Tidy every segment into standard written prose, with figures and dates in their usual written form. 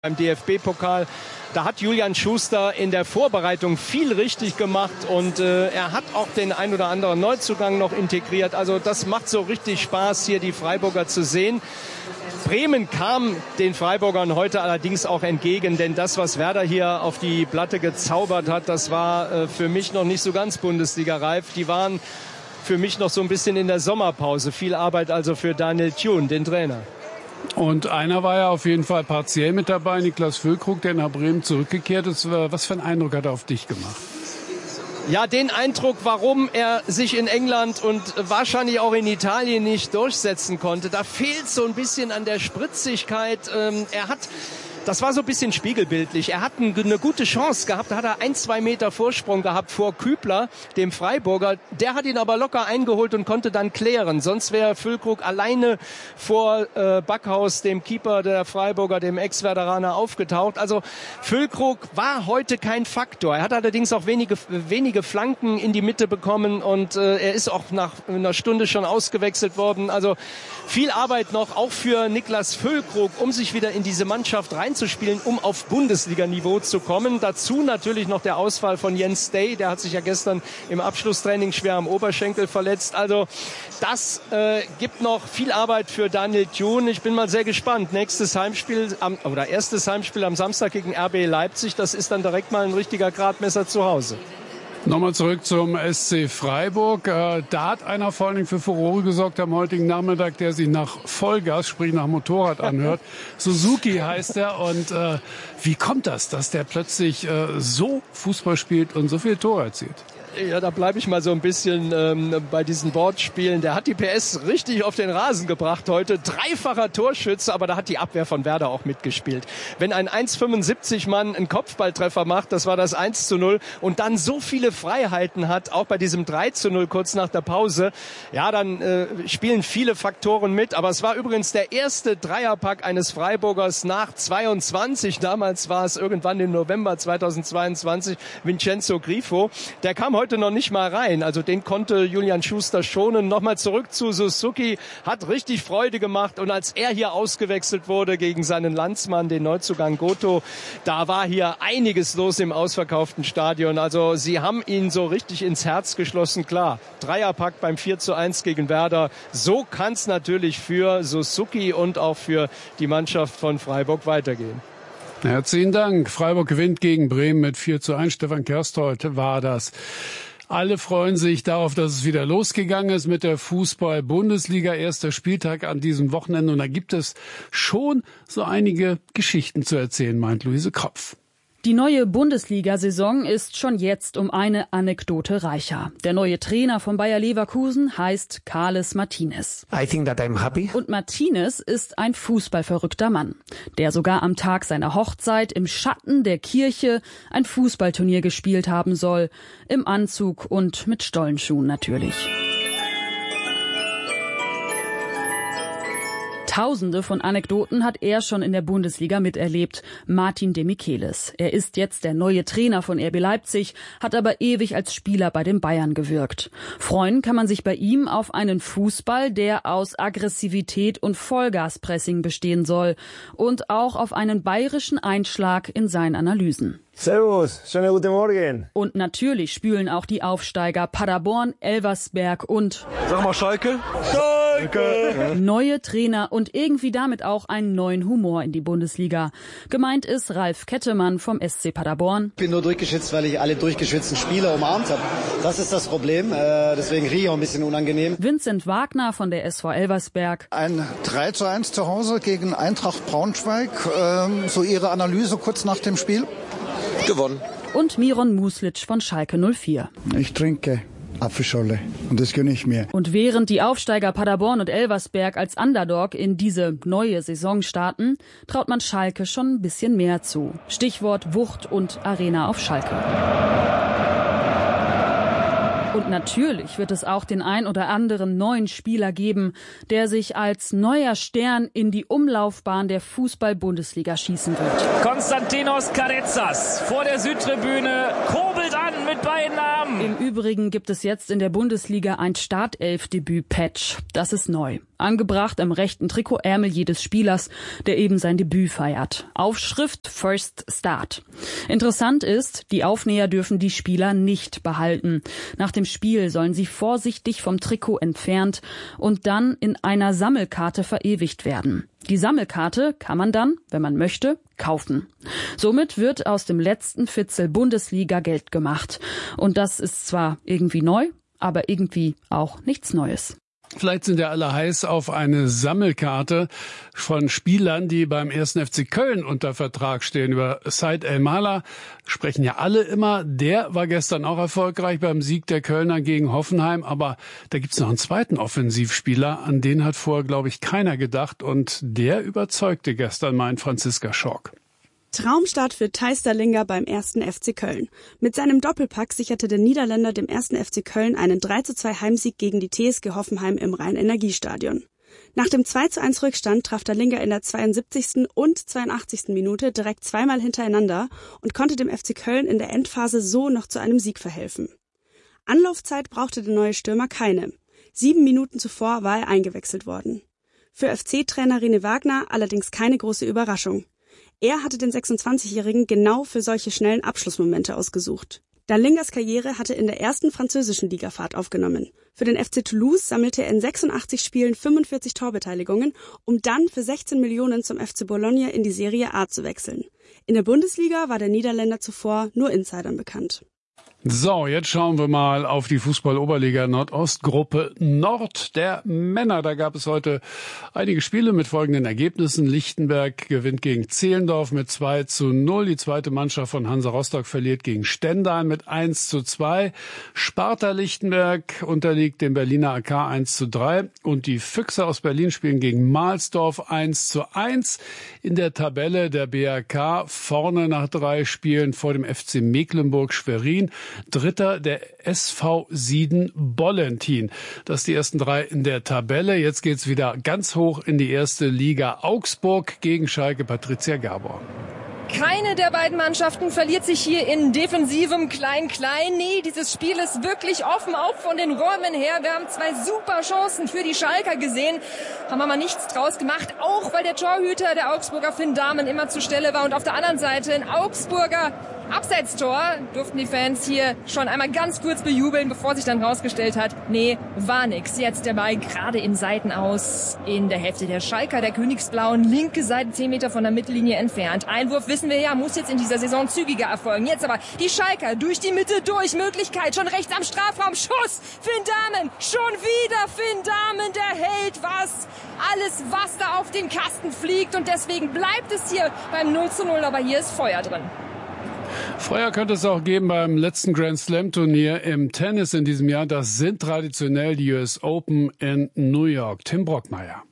beim DFB-Pokal. Da hat Julian Schuster in der Vorbereitung viel richtig gemacht und er hat auch den ein oder anderen Neuzugang noch integriert. Also das macht so richtig Spaß, hier die Freiburger zu sehen. Bremen kam den Freiburgern heute allerdings auch entgegen, denn das, was Werder hier auf die Platte gezaubert hat, das war für mich noch nicht so ganz Bundesliga-reif. Die waren für mich noch so ein bisschen in der Sommerpause. Viel Arbeit also für Daniel Thune, den Trainer. Und einer war ja auf jeden Fall partiell mit dabei, Niklas Füllkrug, der nach Bremen zurückgekehrt ist. Was für einen Eindruck hat er auf dich gemacht? Ja, den Eindruck, warum er sich in England und wahrscheinlich auch in Italien nicht durchsetzen konnte. Da fehlt so ein bisschen an der Spritzigkeit. Das war so ein bisschen spiegelbildlich. Er hat eine gute Chance gehabt. Da hat er 1-2 Meter Vorsprung gehabt vor Kübler, dem Freiburger. Der hat ihn aber locker eingeholt und konnte dann klären. Sonst wäre Füllkrug alleine vor Backhaus, dem Keeper der Freiburger, dem Ex-Werderaner, aufgetaucht. Also Füllkrug war heute kein Faktor. Er hat allerdings auch wenige Flanken in die Mitte bekommen und er ist auch nach einer Stunde schon ausgewechselt worden. Also viel Arbeit noch, auch für Niklas Füllkrug, um sich wieder in diese Mannschaft reinzuspielen, um auf Bundesliga-Niveau zu kommen. Dazu natürlich noch der Ausfall von Jens Stay, der hat sich ja gestern im Abschlusstraining schwer am Oberschenkel verletzt. Also das gibt noch viel Arbeit für Daniel Thune. Ich bin mal sehr gespannt. Erstes Heimspiel am Samstag gegen RB Leipzig, das ist dann direkt mal ein richtiger Gradmesser zu Hause. Nochmal zurück zum SC Freiburg. Da hat einer vor allen Dingen für Furore gesorgt am heutigen Nachmittag, der sich nach Vollgas, sprich nach Motorrad anhört. Suzuki heißt er. Und wie kommt das, dass der plötzlich so Fußball spielt und so viele Tore erzielt? Ja, da bleibe ich mal so ein bisschen bei diesen Wortspielen. Der hat die PS richtig auf den Rasen gebracht heute. Dreifacher Torschütze, aber da hat die Abwehr von Werder auch mitgespielt. Wenn ein 1,75 Mann einen Kopfballtreffer macht, das war das 1:0, und dann so viele Freiheiten hat, auch bei diesem 3:0 kurz nach der Pause, ja, dann spielen viele Faktoren mit. Aber es war übrigens der erste Dreierpack eines Freiburgers nach 22. Damals war es irgendwann im November 2022 Vincenzo Grifo. Der kam heute noch nicht mal rein. Also den konnte Julian Schuster schonen. Nochmal zurück zu Suzuki. Hat richtig Freude gemacht. Und als er hier ausgewechselt wurde gegen seinen Landsmann, den Neuzugang Goto, da war hier einiges los im ausverkauften Stadion. Also sie haben ihn so richtig ins Herz geschlossen. Klar, Dreierpack beim 4:1 gegen Werder. So kann es natürlich für Suzuki und auch für die Mannschaft von Freiburg weitergehen. Herzlichen Dank. Freiburg gewinnt gegen Bremen mit 4:1. Stefan Kersthold war das. Alle freuen sich darauf, dass es wieder losgegangen ist mit der Fußball-Bundesliga. Erster Spieltag an diesem Wochenende. Und da gibt es schon so einige Geschichten zu erzählen, meint Luise Kropf. Die neue Bundesliga-Saison ist schon jetzt um eine Anekdote reicher. Der neue Trainer von Bayer Leverkusen heißt Carles Martinez. I think that I'm happy. Und Martinez ist ein fußballverrückter Mann, der sogar am Tag seiner Hochzeit im Schatten der Kirche ein Fußballturnier gespielt haben soll. Im Anzug und mit Stollenschuhen natürlich. Tausende von Anekdoten hat er schon in der Bundesliga miterlebt. Martin Demichelis. Er ist jetzt der neue Trainer von RB Leipzig, hat aber ewig als Spieler bei den Bayern gewirkt. Freuen kann man sich bei ihm auf einen Fußball, der aus Aggressivität und Vollgaspressing bestehen soll. Und auch auf einen bayerischen Einschlag in seinen Analysen. Servus, schönen guten Morgen. Und natürlich spülen auch die Aufsteiger Paderborn, Elversberg und... Sag mal Schalke. Neue Trainer und irgendwie damit auch einen neuen Humor in die Bundesliga. Gemeint ist Ralf Kettemann vom SC Paderborn. Ich bin nur durchgeschwitzt, weil ich alle durchgeschwitzten Spieler umarmt habe. Das ist das Problem, deswegen rieche ich auch ein bisschen unangenehm. Vincent Wagner von der SV Elversberg. Ein 3:1 zu Hause gegen Eintracht Braunschweig. So Ihre Analyse kurz nach dem Spiel? Gewonnen. Und Miron Muslic von Schalke 04. Ich trinke Apfelschorle und das gönne ich mir. Und während die Aufsteiger Paderborn und Elversberg als Underdog in diese neue Saison starten, traut man Schalke schon ein bisschen mehr zu. Stichwort Wucht und Arena auf Schalke. Und natürlich wird es auch den ein oder anderen neuen Spieler geben, der sich als neuer Stern in die Umlaufbahn der Fußball-Bundesliga schießen wird. Konstantinos Karezas vor der Südtribüne kurbelt an mit beiden Armen. Im Übrigen gibt es jetzt in der Bundesliga ein Startelf-Debüt-Patch. Das ist neu. angebracht am rechten Trikotärmel jedes Spielers, der eben sein Debüt feiert. Aufschrift First Start. Interessant ist, die Aufnäher dürfen die Spieler nicht behalten. Nach dem Spiel sollen sie vorsichtig vom Trikot entfernt und dann in einer Sammelkarte verewigt werden. Die Sammelkarte kann man dann, wenn man möchte, kaufen. Somit wird aus dem letzten Fitzel Bundesliga Geld gemacht. Und das ist zwar irgendwie neu, aber irgendwie auch nichts Neues. Vielleicht sind ja alle heiß auf eine Sammelkarte von Spielern, die beim 1. FC Köln unter Vertrag stehen. Über Said El-Mala sprechen ja alle immer. Der war gestern auch erfolgreich beim Sieg der Kölner gegen Hoffenheim. Aber da gibt's noch einen zweiten Offensivspieler. An den hat vorher, glaube ich, keiner gedacht. Und der überzeugte gestern, meint Franziska Schork. Traumstart für Thijs Dallinga beim 1. FC Köln. Mit seinem Doppelpack sicherte der Niederländer dem 1. FC Köln einen 3:2 Heimsieg gegen die TSG Hoffenheim im Rhein-Energiestadion. Nach dem 2:1 Rückstand traf Dallinga in der 72. und 82. Minute direkt zweimal hintereinander und konnte dem FC Köln in der Endphase so noch zu einem Sieg verhelfen. Anlaufzeit brauchte der neue Stürmer keine. 7 Minuten zuvor war er eingewechselt worden. Für FC-Trainer René Wagner allerdings keine große Überraschung. Er hatte den 26-Jährigen genau für solche schnellen Abschlussmomente ausgesucht. Dallingas Karriere hatte in der ersten französischen Liga Fahrt aufgenommen. Für den FC Toulouse sammelte er in 86 Spielen 45 Torbeteiligungen, um dann für 16 Millionen zum FC Bologna in die Serie A zu wechseln. In der Bundesliga war der Niederländer zuvor nur Insidern bekannt. So, jetzt schauen wir mal auf die Fußball-Oberliga Nordost, Gruppe Nord der Männer. Da gab es heute einige Spiele mit folgenden Ergebnissen. Lichtenberg gewinnt gegen Zehlendorf mit 2:0. Die zweite Mannschaft von Hansa Rostock verliert gegen Stendal mit 1:2. Sparta Lichtenberg unterliegt dem Berliner AK 1:3. Und die Füchse aus Berlin spielen gegen Mahlsdorf 1:1. In der Tabelle der BRK vorne nach 3 Spielen vor dem FC Mecklenburg-Schwerin. Dritter der SV Sieden-Bollentin. Das die ersten 3 in der Tabelle. Jetzt geht's wieder ganz hoch in die erste Liga. Augsburg gegen Schalke, Patricia Gabor. Keine der beiden Mannschaften verliert sich hier in defensivem Klein-Klein. Nee, dieses Spiel ist wirklich offen, auch von den Räumen her. Wir haben 2 super Chancen für die Schalker gesehen. Haben aber nichts draus gemacht, auch weil der Torhüter der Augsburger Finn Dahmen immer zur Stelle war. Und auf der anderen Seite ein Augsburger Abseitstor durften die Fans hier schon einmal ganz kurz bejubeln, bevor sich dann rausgestellt hat, nee, war nix. Jetzt der Ball gerade im Seitenaus in der Hälfte der Schalker, der Königsblauen, linke Seite 10 Meter von der Mittellinie entfernt. Einwurf, wissen wir ja, muss jetzt in dieser Saison zügiger erfolgen. Jetzt aber die Schalker durch die Mitte durch, Möglichkeit, schon rechts am Strafraum, Schuss, Finn Dahmen, schon wieder Finn Dahmen, der hält was. Alles, was da auf den Kasten fliegt und deswegen bleibt es hier beim 0:0, aber hier ist Feuer drin. Feuer könnte es auch geben beim letzten Grand Slam Turnier im Tennis in diesem Jahr. Das sind traditionell die US Open in New York. Tim Brockmeier.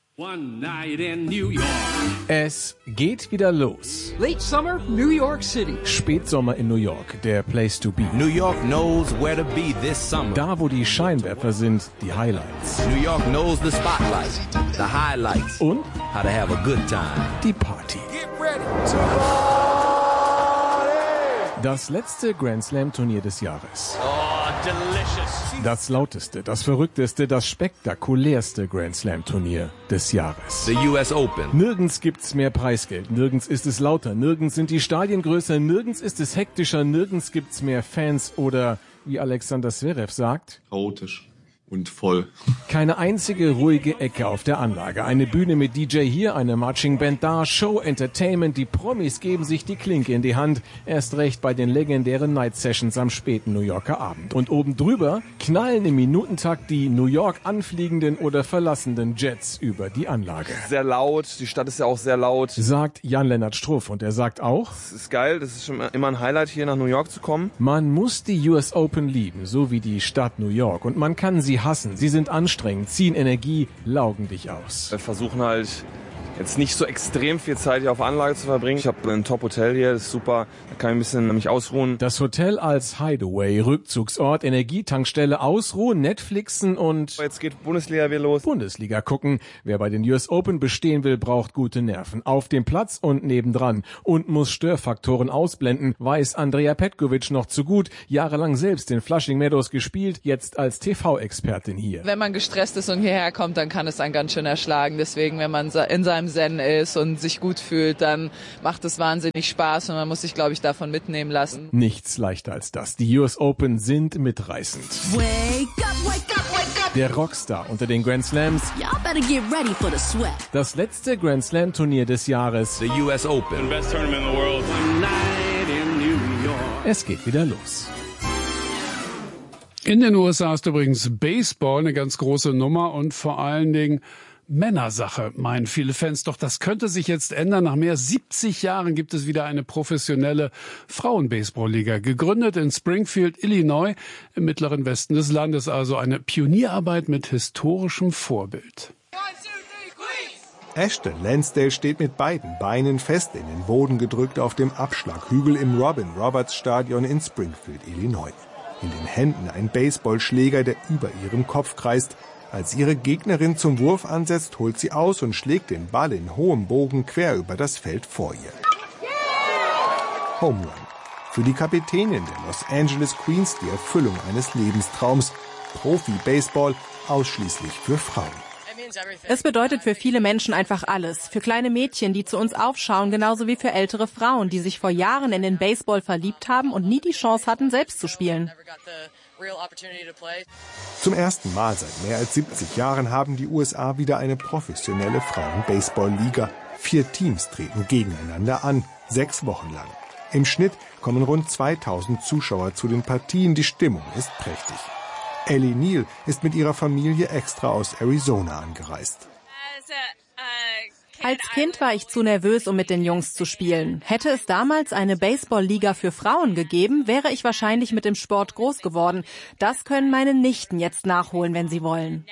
Es geht wieder los. Late Summer, New York City. Spätsommer in New York, der Place to be. New York knows where to be this summer. Da, wo die Scheinwerfer sind, die Highlights. New York knows the spotlight, the highlights. Und how to have a good time. Die Party. Get ready to party. Das letzte Grand Slam Turnier des Jahres. Oh, delicious. Das lauteste, das verrückteste, das spektakulärste Grand Slam Turnier des Jahres. The US Open. Nirgends gibt's mehr Preisgeld, nirgends ist es lauter, nirgends sind die Stadien größer, nirgends ist es hektischer, nirgends gibt's mehr Fans oder, wie Alexander Zverev sagt, chaotisch und voll. Keine einzige ruhige Ecke auf der Anlage. Eine Bühne mit DJ hier, eine Marching Band da, Show, Entertainment. Die Promis geben sich die Klinke in die Hand. Erst recht bei den legendären Night Sessions am späten New Yorker Abend. Und oben drüber knallen im Minutentakt die New York anfliegenden oder verlassenden Jets über die Anlage. Sehr laut, die Stadt ist ja auch sehr laut. Sagt Jan-Lennart Struff und er sagt auch, es ist geil, das ist schon immer ein Highlight, hier nach New York zu kommen. Man muss die US Open lieben, so wie die Stadt New York. Und man kann sie hassen. Sie sind anstrengend, ziehen Energie, laugen dich aus. Wir versuchen halt jetzt nicht so extrem viel Zeit hier auf der Anlage zu verbringen. Ich habe ein Top-Hotel hier, das ist super, da kann ich ein bisschen mich ausruhen. Das Hotel als Hideaway, Rückzugsort, Energietankstelle, ausruhen, Netflixen und... Jetzt geht Bundesliga wieder los. Bundesliga gucken. Wer bei den US Open bestehen will, braucht gute Nerven. Auf dem Platz und nebendran. Und muss Störfaktoren ausblenden, weiß Andrea Petkovic noch zu gut. Jahrelang selbst in Flushing Meadows gespielt, jetzt als TV-Expertin hier. Wenn man gestresst ist und hierher kommt, dann kann es einen ganz schön erschlagen. Deswegen, wenn man in seinem Zen ist und sich gut fühlt, dann macht es wahnsinnig Spaß und man muss sich, glaube ich, davon mitnehmen lassen. Nichts leichter als das. Die US Open sind mitreißend. Wake up, wake up, wake up. Der Rockstar unter den Grand Slams. Y'all better get ready for the sweat. Das letzte Grand Slam Turnier des Jahres. The US Open. The best tournament in the world. Night in New York. Es geht wieder los. In den USA ist übrigens Baseball eine ganz große Nummer und vor allen Dingen Männersache, meinen viele Fans. Doch das könnte sich jetzt ändern. Nach mehr als 70 Jahren gibt es wieder eine professionelle Frauen-Baseball-Liga. Gegründet in Springfield, Illinois, im mittleren Westen des Landes. Also eine Pionierarbeit mit historischem Vorbild. Ashton Lansdale steht mit beiden Beinen fest in den Boden gedrückt auf dem Abschlaghügel im Robin Roberts Stadion in Springfield, Illinois. In den Händen ein Baseballschläger, der über ihrem Kopf kreist. Als ihre Gegnerin zum Wurf ansetzt, holt sie aus und schlägt den Ball in hohem Bogen quer über das Feld vor ihr. Home Run. Für die Kapitänin der Los Angeles Queens die Erfüllung eines Lebenstraums. Profi-Baseball ausschließlich für Frauen. Es bedeutet für viele Menschen einfach alles. Für kleine Mädchen, die zu uns aufschauen, genauso wie für ältere Frauen, die sich vor Jahren in den Baseball verliebt haben und nie die Chance hatten, selbst zu spielen. Zum ersten Mal seit mehr als 70 Jahren haben die USA wieder eine professionelle Frauen-Baseball-Liga. 4 Teams treten gegeneinander an, 6 Wochen lang. Im Schnitt kommen rund 2000 Zuschauer zu den Partien. Die Stimmung ist prächtig. Ellie Neal ist mit ihrer Familie extra aus Arizona angereist. Als Kind war ich zu nervös, um mit den Jungs zu spielen. Hätte es damals eine Baseball-Liga für Frauen gegeben, wäre ich wahrscheinlich mit dem Sport groß geworden. Das können meine Nichten jetzt nachholen, wenn sie wollen.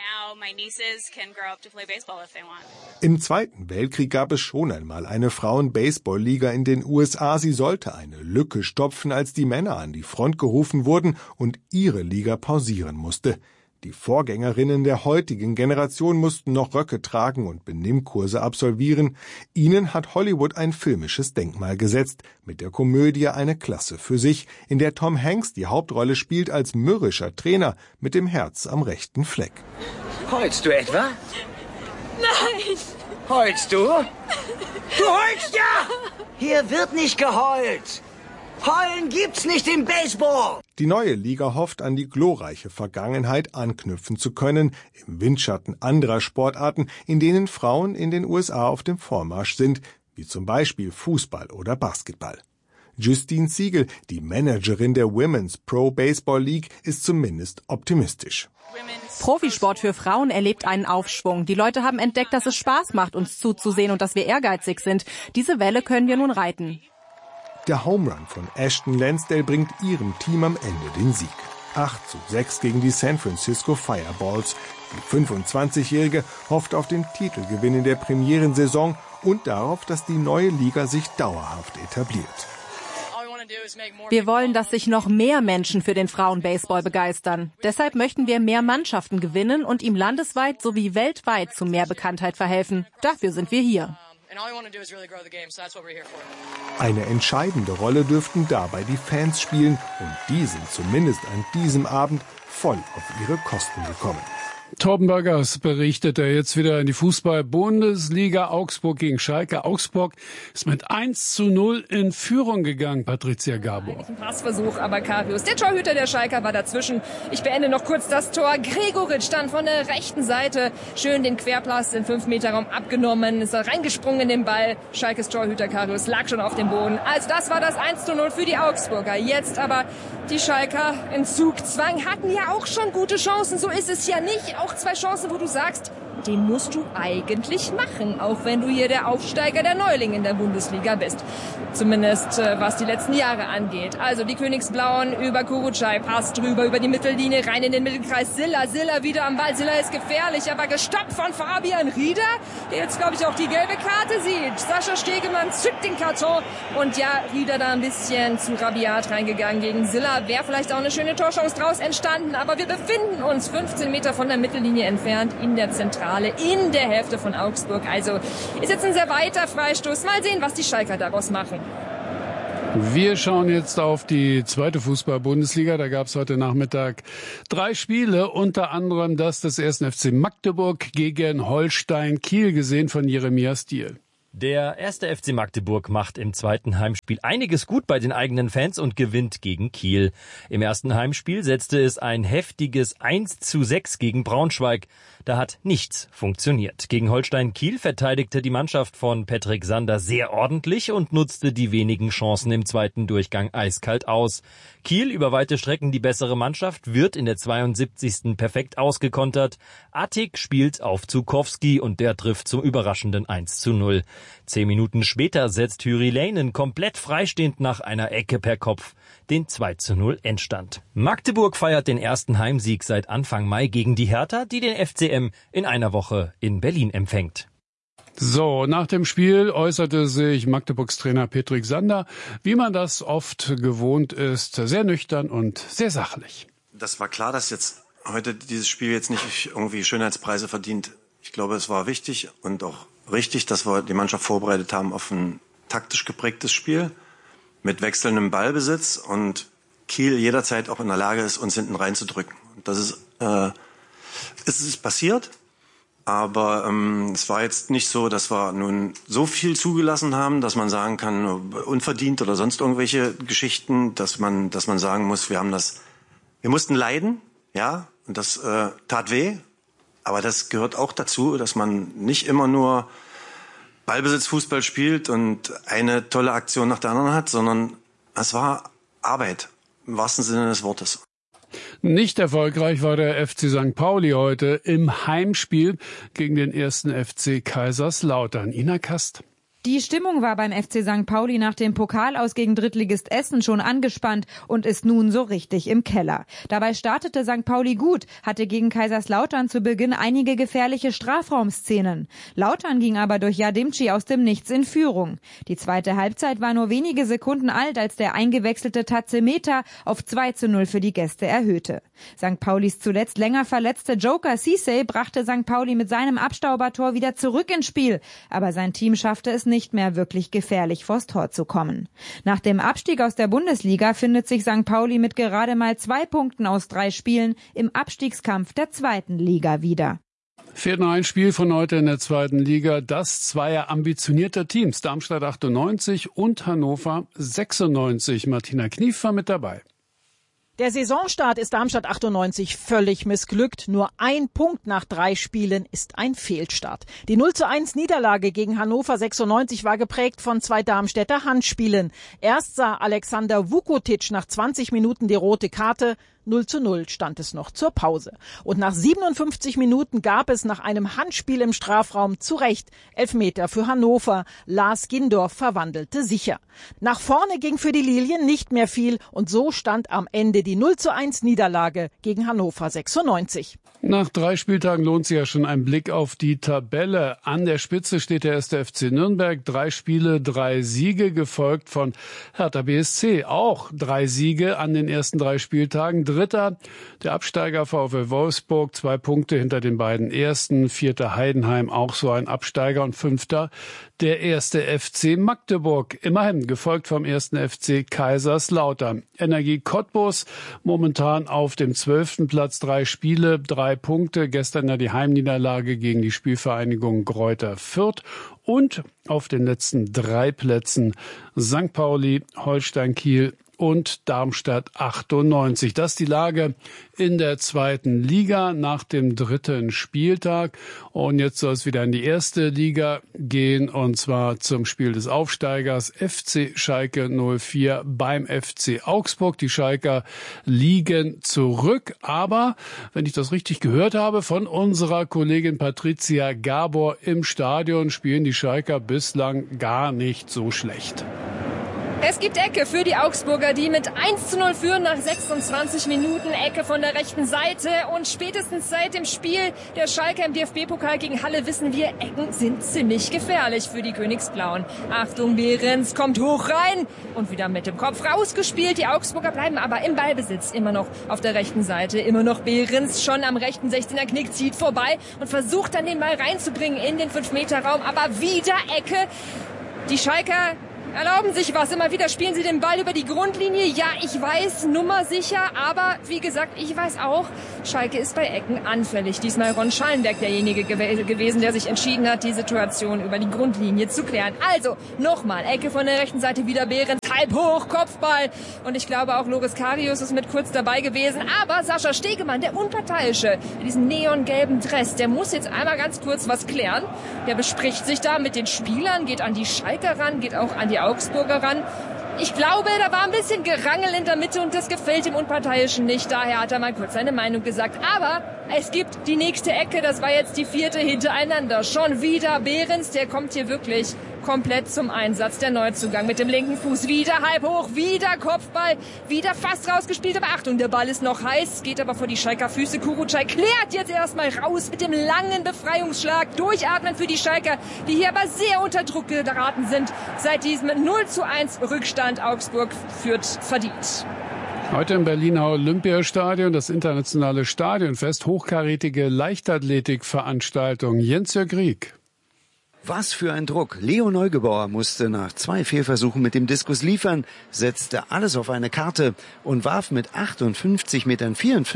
Im Zweiten Weltkrieg gab es schon einmal eine Frauen-Baseball-Liga in den USA. Sie sollte eine Lücke stopfen, als die Männer an die Front gerufen wurden und ihre Liga pausieren musste. Die Vorgängerinnen der heutigen Generation mussten noch Röcke tragen und Benimmkurse absolvieren. Ihnen hat Hollywood ein filmisches Denkmal gesetzt, mit der Komödie Eine Klasse für sich, in der Tom Hanks die Hauptrolle spielt als mürrischer Trainer mit dem Herz am rechten Fleck. Heulst du etwa? Nein! Heulst du? Du heulst ja! Hier wird nicht geheult! Heulen gibt's nicht im Baseball! Die neue Liga hofft, an die glorreiche Vergangenheit anknüpfen zu können, im Windschatten anderer Sportarten, in denen Frauen in den USA auf dem Vormarsch sind, wie zum Beispiel Fußball oder Basketball. Justine Siegel, die Managerin der Women's Pro Baseball League, ist zumindest optimistisch. Profisport für Frauen erlebt einen Aufschwung. Die Leute haben entdeckt, dass es Spaß macht, uns zuzusehen und dass wir ehrgeizig sind. Diese Welle können wir nun reiten. Der Home Run von Ashton Lansdale bringt ihrem Team am Ende den Sieg. 8:6 gegen die San Francisco Fireballs. Die 25-Jährige hofft auf den Titelgewinn in der Premierensaison und darauf, dass die neue Liga sich dauerhaft etabliert. Wir wollen, dass sich noch mehr Menschen für den Frauenbaseball begeistern. Deshalb möchten wir mehr Mannschaften gewinnen und ihm landesweit sowie weltweit zu mehr Bekanntheit verhelfen. Dafür sind wir hier. Eine entscheidende Rolle dürften dabei die Fans spielen und die sind zumindest an diesem Abend voll auf ihre Kosten gekommen. Torben Burgers berichtet er jetzt wieder in die Fußball-Bundesliga. Augsburg gegen Schalke. Augsburg ist mit 1:0 in Führung gegangen, Patricia Gabor. Ein Passversuch, aber Karius, der Torhüter der Schalker, war dazwischen. Ich beende noch kurz das Tor. Gregoritsch dann von der rechten Seite. Schön den Querpass in 5-Meter-Raum abgenommen. Ist er reingesprungen in den Ball. Schalkes Torhüter Karius lag schon auf dem Boden. Also das war das 1:0 für die Augsburger. Jetzt aber die Schalker in Zugzwang hatten ja auch schon gute Chancen. So ist es ja nicht. Auch 2 Chancen, wo du sagst, den musst du eigentlich machen, auch wenn du hier der Aufsteiger, der Neuling in der Bundesliga bist. Zumindest was die letzten Jahre angeht. Also die Königsblauen über Kurucay, Pass drüber, über die Mittellinie, rein in den Mittelkreis. Silla wieder am Ball. Silla ist gefährlich, aber gestoppt von Fabian Rieder, der jetzt, glaube ich, auch die gelbe Karte sieht. Sascha Stegemann zückt den Karton und ja, Rieder da ein bisschen zu rabiat reingegangen gegen Silla. Wäre vielleicht auch eine schöne Torchance draus entstanden, aber wir befinden uns 15 Meter von der Mittellinie entfernt in der Zentrale, in der Hälfte von Augsburg. Also ist jetzt ein sehr weiter Freistoß. Mal sehen, was die Schalker daraus machen. Wir schauen jetzt auf die zweite Fußball-Bundesliga. Da gab es heute Nachmittag 3 Spiele, unter anderem das des 1. FC Magdeburg gegen Holstein Kiel, gesehen von Jeremias Diel. Der 1. FC Magdeburg macht im zweiten Heimspiel einiges gut bei den eigenen Fans und gewinnt gegen Kiel. Im ersten Heimspiel setzte es ein heftiges 1:6 gegen Braunschweig. Da hat nichts funktioniert. Gegen Holstein Kiel verteidigte die Mannschaft von Patrick Sander sehr ordentlich und nutzte die wenigen Chancen im zweiten Durchgang eiskalt aus. Kiel, über weite Strecken die bessere Mannschaft, wird in der 72. perfekt ausgekontert. Attik spielt auf Zukowski und der trifft zum überraschenden 1:0. 10 Minuten später setzt Hyri Leinen komplett freistehend nach einer Ecke per Kopf den 2:0 Endstand. Magdeburg feiert den ersten Heimsieg seit Anfang Mai gegen die Hertha, die den FCM in einer Woche in Berlin empfängt. So, nach dem Spiel äußerte sich Magdeburgs Trainer Patrick Sander, wie man das oft gewohnt ist, sehr nüchtern und sehr sachlich. Das war klar, dass jetzt heute dieses Spiel jetzt nicht irgendwie Schönheitspreise verdient. Ich glaube, es war wichtig und auch richtig, dass wir die Mannschaft vorbereitet haben auf ein taktisch geprägtes Spiel mit wechselndem Ballbesitz und Kiel jederzeit auch in der Lage ist, uns hinten reinzudrücken. Und das ist passiert, aber es war jetzt nicht so, dass wir nun so viel zugelassen haben, dass man sagen kann, unverdient oder sonst irgendwelche Geschichten, dass man sagen muss, wir mussten leiden, ja, und das tat weh. Aber das gehört auch dazu, dass man nicht immer nur Ballbesitzfußball spielt und eine tolle Aktion nach der anderen hat, sondern es war Arbeit, im wahrsten Sinne des Wortes. Nicht erfolgreich war der FC St. Pauli heute im Heimspiel gegen den 1. FC Kaiserslautern. Ina Kast. Die Stimmung war beim FC St. Pauli nach dem Pokalaus gegen Drittligist Essen schon angespannt und ist nun so richtig im Keller. Dabei startete St. Pauli gut, hatte gegen Kaiserslautern zu Beginn einige gefährliche Strafraumszenen. Lautern ging aber durch Yadimci aus dem Nichts in Führung. Die zweite Halbzeit war nur wenige Sekunden alt, als der eingewechselte Tatzemeta auf 2:0 für die Gäste erhöhte. St. Paulis zuletzt länger verletzte Joker Cissé brachte St. Pauli mit seinem Abstaubertor wieder zurück ins Spiel, aber sein Team schaffte es nicht mehr wirklich gefährlich vors Tor zu kommen. Nach dem Abstieg aus der Bundesliga findet sich St. Pauli mit gerade mal 2 Punkten aus 3 Spielen im Abstiegskampf der zweiten Liga wieder. Fehlt noch ein Spiel von heute in der zweiten Liga, das zweier ambitionierter Teams, Darmstadt 98 und Hannover 96. Martina Knief war mit dabei. Der Saisonstart ist Darmstadt 98 völlig missglückt. Nur 1 Punkt nach 3 Spielen ist ein Fehlstart. Die 0:1 Niederlage gegen Hannover 96 war geprägt von 2 Darmstädter Handspielen. Erst sah Alexander Vukotic nach 20 Minuten die rote Karte. 0:0 stand es noch zur Pause. Und nach 57 Minuten gab es nach einem Handspiel im Strafraum zu Recht Elfmeter für Hannover. Lars Gindorf verwandelte sicher. Nach vorne ging für die Lilien nicht mehr viel und so stand am Ende die 0:1 Niederlage gegen Hannover 96. Nach 3 Spieltagen lohnt sich ja schon ein Blick auf die Tabelle. An der Spitze steht der 1. FC Nürnberg. 3 Spiele, 3 Siege, gefolgt von Hertha BSC. Auch 3 Siege an den ersten 3 Spieltagen. Dritter, der Absteiger VfL Wolfsburg, 2 Punkte hinter den beiden Ersten. 4. Heidenheim, auch so ein Absteiger. Und 5. der 1. FC Magdeburg. Immerhin gefolgt vom 1. FC Kaiserslautern. Energie Cottbus momentan auf dem 12. Platz. 3 Spiele, 3 Punkte. Gestern ja die Heimniederlage gegen die Spielvereinigung Greuther Fürth. Und auf den letzten 3 Plätzen St. Pauli, Holstein Kiel und Darmstadt 98. Das ist die Lage in der zweiten Liga nach dem dritten Spieltag. Und jetzt soll es wieder in die erste Liga gehen, und zwar zum Spiel des Aufsteigers FC Schalke 04 beim FC Augsburg. Die Schalker liegen zurück, aber, wenn ich das richtig gehört habe, von unserer Kollegin Patricia Gabor im Stadion spielen die Schalker bislang gar nicht so schlecht. Es gibt Ecke für die Augsburger, die mit 1:0 führen nach 26 Minuten. Ecke von der rechten Seite, und spätestens seit dem Spiel der Schalker im DFB-Pokal gegen Halle wissen wir, Ecken sind ziemlich gefährlich für die Königsblauen. Achtung, Behrens kommt hoch rein und wieder mit dem Kopf rausgespielt. Die Augsburger bleiben aber im Ballbesitz, immer noch auf der rechten Seite. Immer noch Behrens, schon am rechten 16er Knick, zieht vorbei und versucht dann den Ball reinzubringen in den 5-Meter-Raum. Aber wieder Ecke. Die Schalker erlauben sich was. Immer wieder spielen sie den Ball über die Grundlinie. Ja, ich weiß, nummersicher, aber wie gesagt, ich weiß auch, Schalke ist bei Ecken anfällig. Diesmal Ron Schallenberg derjenige gewesen, der sich entschieden hat, die Situation über die Grundlinie zu klären. Also, nochmal, Ecke von der rechten Seite, wieder Behrens, halb hoch, Kopfball. Und ich glaube auch Loris Karius ist mit kurz dabei gewesen. Aber Sascha Stegemann, der Unparteiische, in diesem neongelben Dress, der muss jetzt einmal ganz kurz was klären. Der bespricht sich da mit den Spielern, geht an die Schalker ran, geht auch an die Augsburger ran. Ich glaube, da war ein bisschen Gerangel in der Mitte und das gefällt dem Unparteiischen nicht. Daher hat er mal kurz seine Meinung gesagt. Aber es gibt die nächste Ecke, das war jetzt die vierte hintereinander. Schon wieder Behrens, der kommt hier wirklich komplett zum Einsatz. Der Neuzugang mit dem linken Fuß, wieder halb hoch, wieder Kopfball, wieder fast rausgespielt. Aber Achtung, der Ball ist noch heiß, geht aber vor die Schalker Füße. Kurucay klärt jetzt erstmal raus mit dem langen Befreiungsschlag. Durchatmen für die Schalker, die hier aber sehr unter Druck geraten sind. Seit diesem 0:1 Rückstand, Augsburg führt verdient. Heute im Berliner Olympiastadion das internationale Stadionfest, hochkarätige Leichtathletikveranstaltung. Jens-Jörg Rieck. Was für ein Druck. Leo Neugebauer musste nach 2 Fehlversuchen mit dem Diskus liefern, setzte alles auf eine Karte und warf mit 58,54 Metern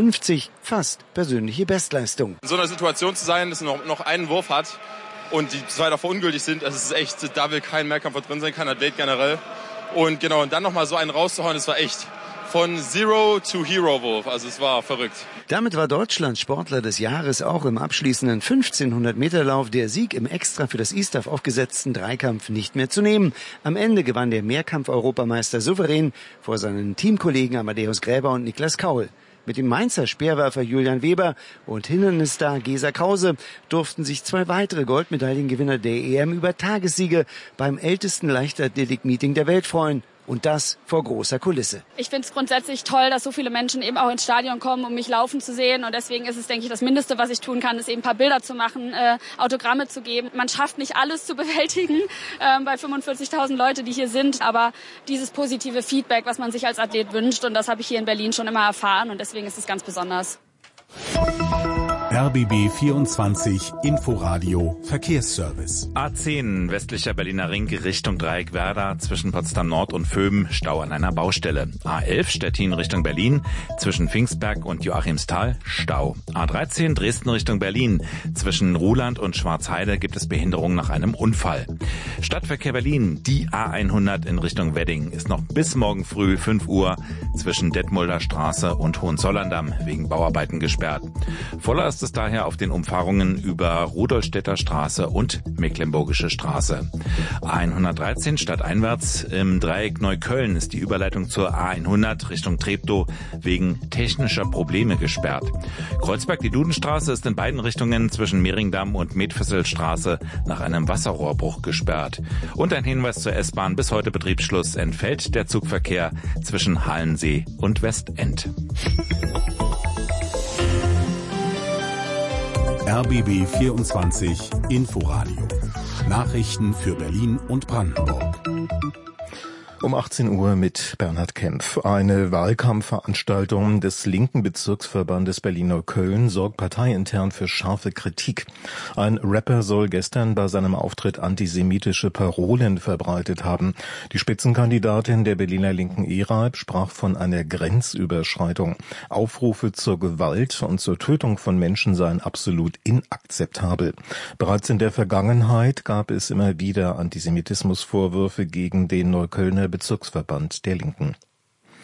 fast persönliche Bestleistung. In so einer Situation zu sein, dass man noch einen Wurf hat und die 2 davor ungültig sind, das ist echt, da will kein Mehrkampfer drin sein, kein Athlet generell. Und genau, und dann nochmal so einen rauszuhauen, das war echt von Zero to Hero Wurf, also es war verrückt. Damit war Deutschland Sportler des Jahres auch im abschließenden 1500-Meter-Lauf, der Sieg im extra für das ISTAF aufgesetzten Dreikampf, nicht mehr zu nehmen. Am Ende gewann der Mehrkampf-Europameister souverän vor seinen Teamkollegen Amadeus Gräber und Niklas Kaul. Mit dem Mainzer Speerwerfer Julian Weber und Hindernisstar Gesa Krause durften sich 2 weitere Goldmedaillengewinner der EM über Tagessiege beim ältesten Leichtathletik-Meeting der Welt freuen. Und das vor großer Kulisse. Ich finde es grundsätzlich toll, dass so viele Menschen eben auch ins Stadion kommen, um mich laufen zu sehen. Und deswegen ist es, denke ich, das Mindeste, was ich tun kann, ist eben ein paar Bilder zu machen, Autogramme zu geben. Man schafft nicht alles zu bewältigen bei 45.000 Leute, die hier sind. Aber dieses positive Feedback, was man sich als Athlet wünscht, und das habe ich hier in Berlin schon immer erfahren. Und deswegen ist es ganz besonders. RBB 24 Inforadio Verkehrsservice. A10 westlicher Berliner Ring Richtung Dreieck Werder zwischen Potsdam Nord und Vöben, Stau an einer Baustelle. A11 Stettin Richtung Berlin zwischen Pfingstberg und Joachimsthal, Stau. A13 Dresden Richtung Berlin zwischen Ruhland und Schwarzheide gibt es Behinderungen nach einem Unfall. Stadtverkehr Berlin, die A100 in Richtung Wedding ist noch bis morgen früh 5 Uhr zwischen Detmolder Straße und Hohenzollern-Damm wegen Bauarbeiten gesperrt. Voller ist es daher auf den Umfahrungen über Rudolstädter Straße und Mecklenburgische Straße. A113 stadteinwärts im Dreieck Neukölln ist die Überleitung zur A100 Richtung Treptow wegen technischer Probleme gesperrt. Kreuzberg die Dudenstraße ist in beiden Richtungen zwischen Mehringdamm und Medfisselstraße nach einem Wasserrohrbruch gesperrt. Und ein Hinweis zur S-Bahn: bis heute Betriebsschluss, entfällt der Zugverkehr zwischen Halensee und Westend. RBB 24 Inforadio. Nachrichten für Berlin und Brandenburg. Um 18 Uhr mit Bernhard Kempf. Eine Wahlkampfveranstaltung des linken Bezirksverbandes Berlin-Neukölln sorgt parteiintern für scharfe Kritik. Ein Rapper soll gestern bei seinem Auftritt antisemitische Parolen verbreitet haben. Die Spitzenkandidatin der Berliner Linken ERAIB sprach von einer Grenzüberschreitung. Aufrufe zur Gewalt und zur Tötung von Menschen seien absolut inakzeptabel. Bereits in der Vergangenheit gab es immer wieder Antisemitismusvorwürfe gegen den Neuköllner Bezirksverband der Linken.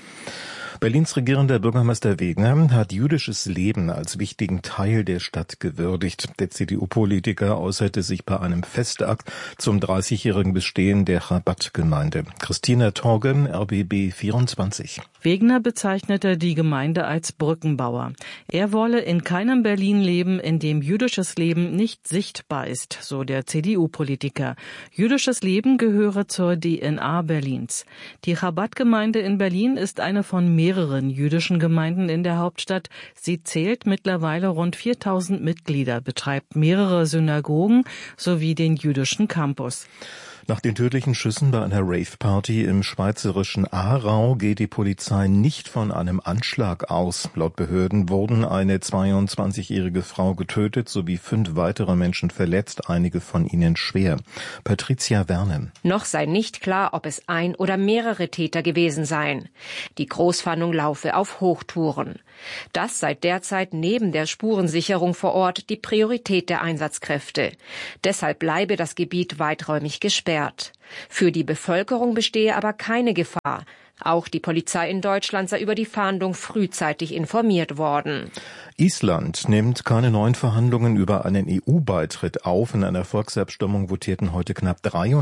Berlins regierender Bürgermeister Wegner hat jüdisches Leben als wichtigen Teil der Stadt gewürdigt. Der CDU-Politiker äußerte sich bei einem Festakt zum 30-jährigen Bestehen der Chabad-Gemeinde. Christina Torge, RBB 24. Wegner bezeichnete die Gemeinde als Brückenbauer. Er wolle in keinem Berlin leben, in dem jüdisches Leben nicht sichtbar ist, so der CDU-Politiker. Jüdisches Leben gehöre zur DNA Berlins. Die Chabad-Gemeinde in Berlin ist eine von mehreren jüdischen Gemeinden in der Hauptstadt. Sie zählt mittlerweile rund 4000 Mitglieder, betreibt mehrere Synagogen sowie den jüdischen Campus. Nach den tödlichen Schüssen bei einer Rave-Party im schweizerischen Aarau geht die Polizei nicht von einem Anschlag aus. Laut Behörden wurden eine 22-jährige Frau getötet sowie 5 weitere Menschen verletzt, einige von ihnen schwer. Patricia Werner. Noch sei nicht klar, ob es ein oder mehrere Täter gewesen seien. Die Großfahndung laufe auf Hochtouren. Das sei derzeit neben der Spurensicherung vor Ort die Priorität der Einsatzkräfte. Deshalb bleibe das Gebiet weiträumig gesperrt. Für die Bevölkerung bestehe aber keine Gefahr. Auch die Polizei in Deutschland sei über die Fahndung frühzeitig informiert worden. Island nimmt keine neuen Verhandlungen über einen EU-Beitritt auf. In einer Volksabstimmung votierten heute knapp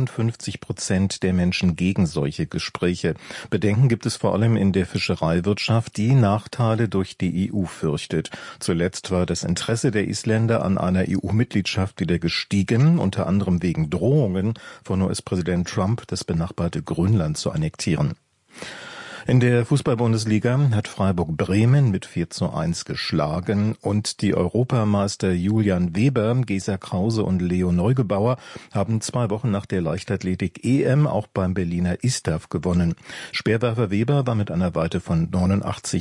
53% der Menschen gegen solche Gespräche. Bedenken gibt es vor allem in der Fischereiwirtschaft, die Nachteile durch die EU fürchtet. Zuletzt war das Interesse der Isländer an einer EU-Mitgliedschaft wieder gestiegen, unter anderem wegen Drohungen von US-Präsident Trump, das benachbarte Grönland zu annektieren. In der Fußball-Bundesliga hat Freiburg Bremen mit 4:1 geschlagen und die Europameister Julian Weber, Gesa Krause und Leo Neugebauer haben 2 Wochen nach der Leichtathletik-EM auch beim Berliner ISTAF gewonnen. Speerwerfer Weber war mit einer Weite von 89,54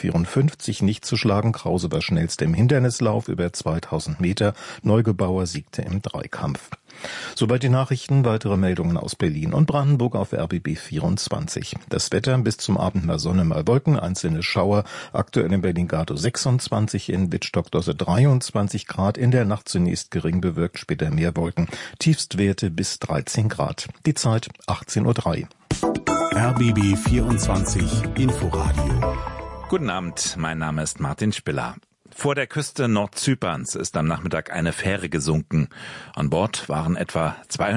Metern nicht zu schlagen. Krause war schnellster im Hindernislauf über 2000 Meter. Neugebauer siegte im Dreikampf. Soweit die Nachrichten, weitere Meldungen aus Berlin und Brandenburg auf RBB 24. Das Wetter bis zum Abend mal Sonne, mal Wolken, einzelne Schauer, aktuell in Berlin-Gatow 26, in Wittstock-Dosse 23 Grad, in der Nacht zunächst gering bewölkt, später mehr Wolken, Tiefstwerte bis 13 Grad. Die Zeit 18:03 Uhr. RBB 24 Inforadio. Guten Abend, mein Name ist Martin Spiller. Vor der Küste Nordzyperns ist am Nachmittag eine Fähre gesunken. An Bord waren etwa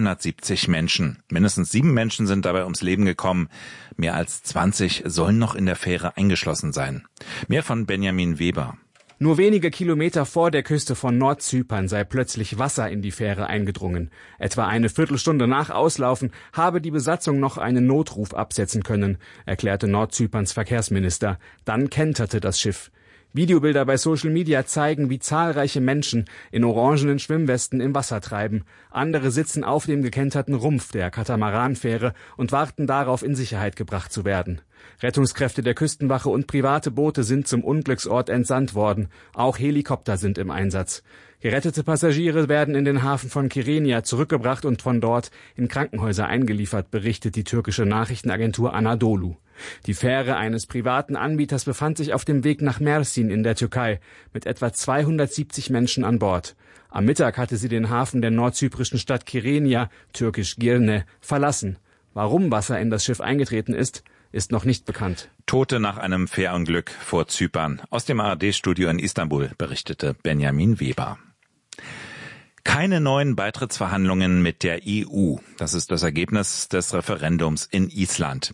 270 Menschen. Mindestens 7 Menschen sind dabei ums Leben gekommen. Mehr als 20 sollen noch in der Fähre eingeschlossen sein. Mehr von Benjamin Weber. Nur wenige Kilometer vor der Küste von Nordzypern sei plötzlich Wasser in die Fähre eingedrungen. Etwa eine Viertelstunde nach Auslaufen habe die Besatzung noch einen Notruf absetzen können, erklärte Nordzyperns Verkehrsminister. Dann kenterte das Schiff. Videobilder bei Social Media zeigen, wie zahlreiche Menschen in orangenen Schwimmwesten im Wasser treiben. Andere sitzen auf dem gekenterten Rumpf der Katamaranfähre und warten darauf, in Sicherheit gebracht zu werden. Rettungskräfte der Küstenwache und private Boote sind zum Unglücksort entsandt worden. Auch Helikopter sind im Einsatz. Gerettete Passagiere werden in den Hafen von Kyrenia zurückgebracht und von dort in Krankenhäuser eingeliefert, berichtet die türkische Nachrichtenagentur Anadolu. Die Fähre eines privaten Anbieters befand sich auf dem Weg nach Mersin in der Türkei mit etwa 270 Menschen an Bord. Am Mittag hatte sie den Hafen der nordzyprischen Stadt Kyrenia, türkisch Girne, verlassen. Warum Wasser in das Schiff eingetreten ist noch nicht bekannt. Tote nach einem Fährunglück vor Zypern. Aus dem ARD-Studio in Istanbul berichtete Benjamin Weber. Keine neuen Beitrittsverhandlungen mit der EU. Das ist das Ergebnis des Referendums in Island.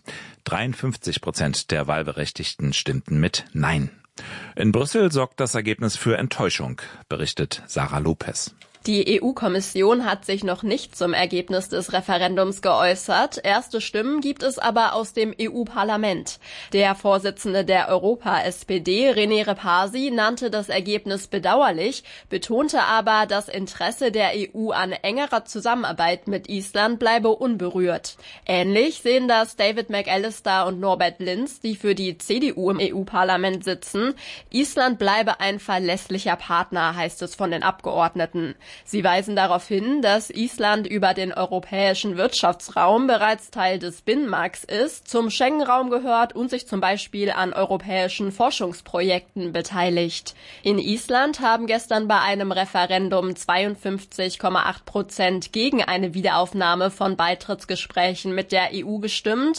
53% der Wahlberechtigten stimmten mit Nein. In Brüssel sorgt das Ergebnis für Enttäuschung, berichtet Sarah Lopez. Die EU-Kommission hat sich noch nicht zum Ergebnis des Referendums geäußert. Erste Stimmen gibt es aber aus dem EU-Parlament. Der Vorsitzende der Europa-SPD, René Repasi, nannte das Ergebnis bedauerlich, betonte aber, das Interesse der EU an engerer Zusammenarbeit mit Island bleibe unberührt. Ähnlich sehen das David McAllister und Norbert Linz, die für die CDU im EU-Parlament sitzen. Island bleibe ein verlässlicher Partner, heißt es von den Abgeordneten. Sie weisen darauf hin, dass Island über den europäischen Wirtschaftsraum bereits Teil des Binnenmarkts ist, zum Schengen-Raum gehört und sich zum Beispiel an europäischen Forschungsprojekten beteiligt. In Island haben gestern bei einem Referendum 52,8% gegen eine Wiederaufnahme von Beitrittsgesprächen mit der EU gestimmt,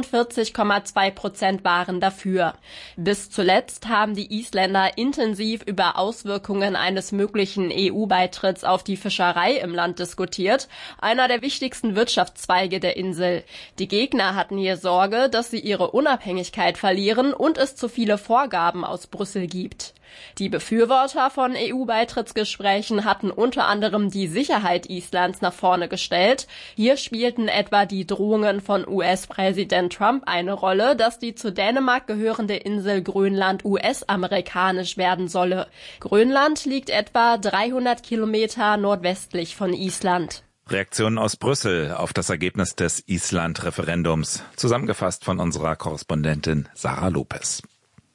47,2% waren dafür. Bis zuletzt haben die Isländer intensiv über Auswirkungen eines möglichen EU-Beitritts auf die Fischerei im Land diskutiert, einer der wichtigsten Wirtschaftszweige der Insel. Die Gegner hatten hier Sorge, dass sie ihre Unabhängigkeit verlieren und es zu viele Vorgaben aus Brüssel gibt. Die Befürworter von EU-Beitrittsgesprächen hatten unter anderem die Sicherheit Islands nach vorne gestellt. Hier spielten etwa die Drohungen von US-Präsident Trump eine Rolle, dass die zu Dänemark gehörende Insel Grönland US-amerikanisch werden solle. Grönland liegt etwa 300 Kilometer nordwestlich von Island. Reaktionen aus Brüssel auf das Ergebnis des Island-Referendums, zusammengefasst von unserer Korrespondentin Sarah Lopez.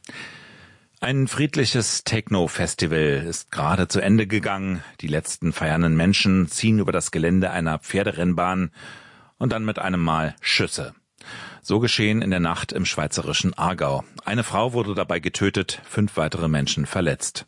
Ein friedliches Techno-Festival ist gerade zu Ende gegangen. Die letzten feiernden Menschen ziehen über das Gelände einer Pferderennbahn und dann mit einem Mal Schüsse. So geschehen in der Nacht im schweizerischen Aargau. Eine Frau wurde dabei getötet, 5 weitere Menschen verletzt.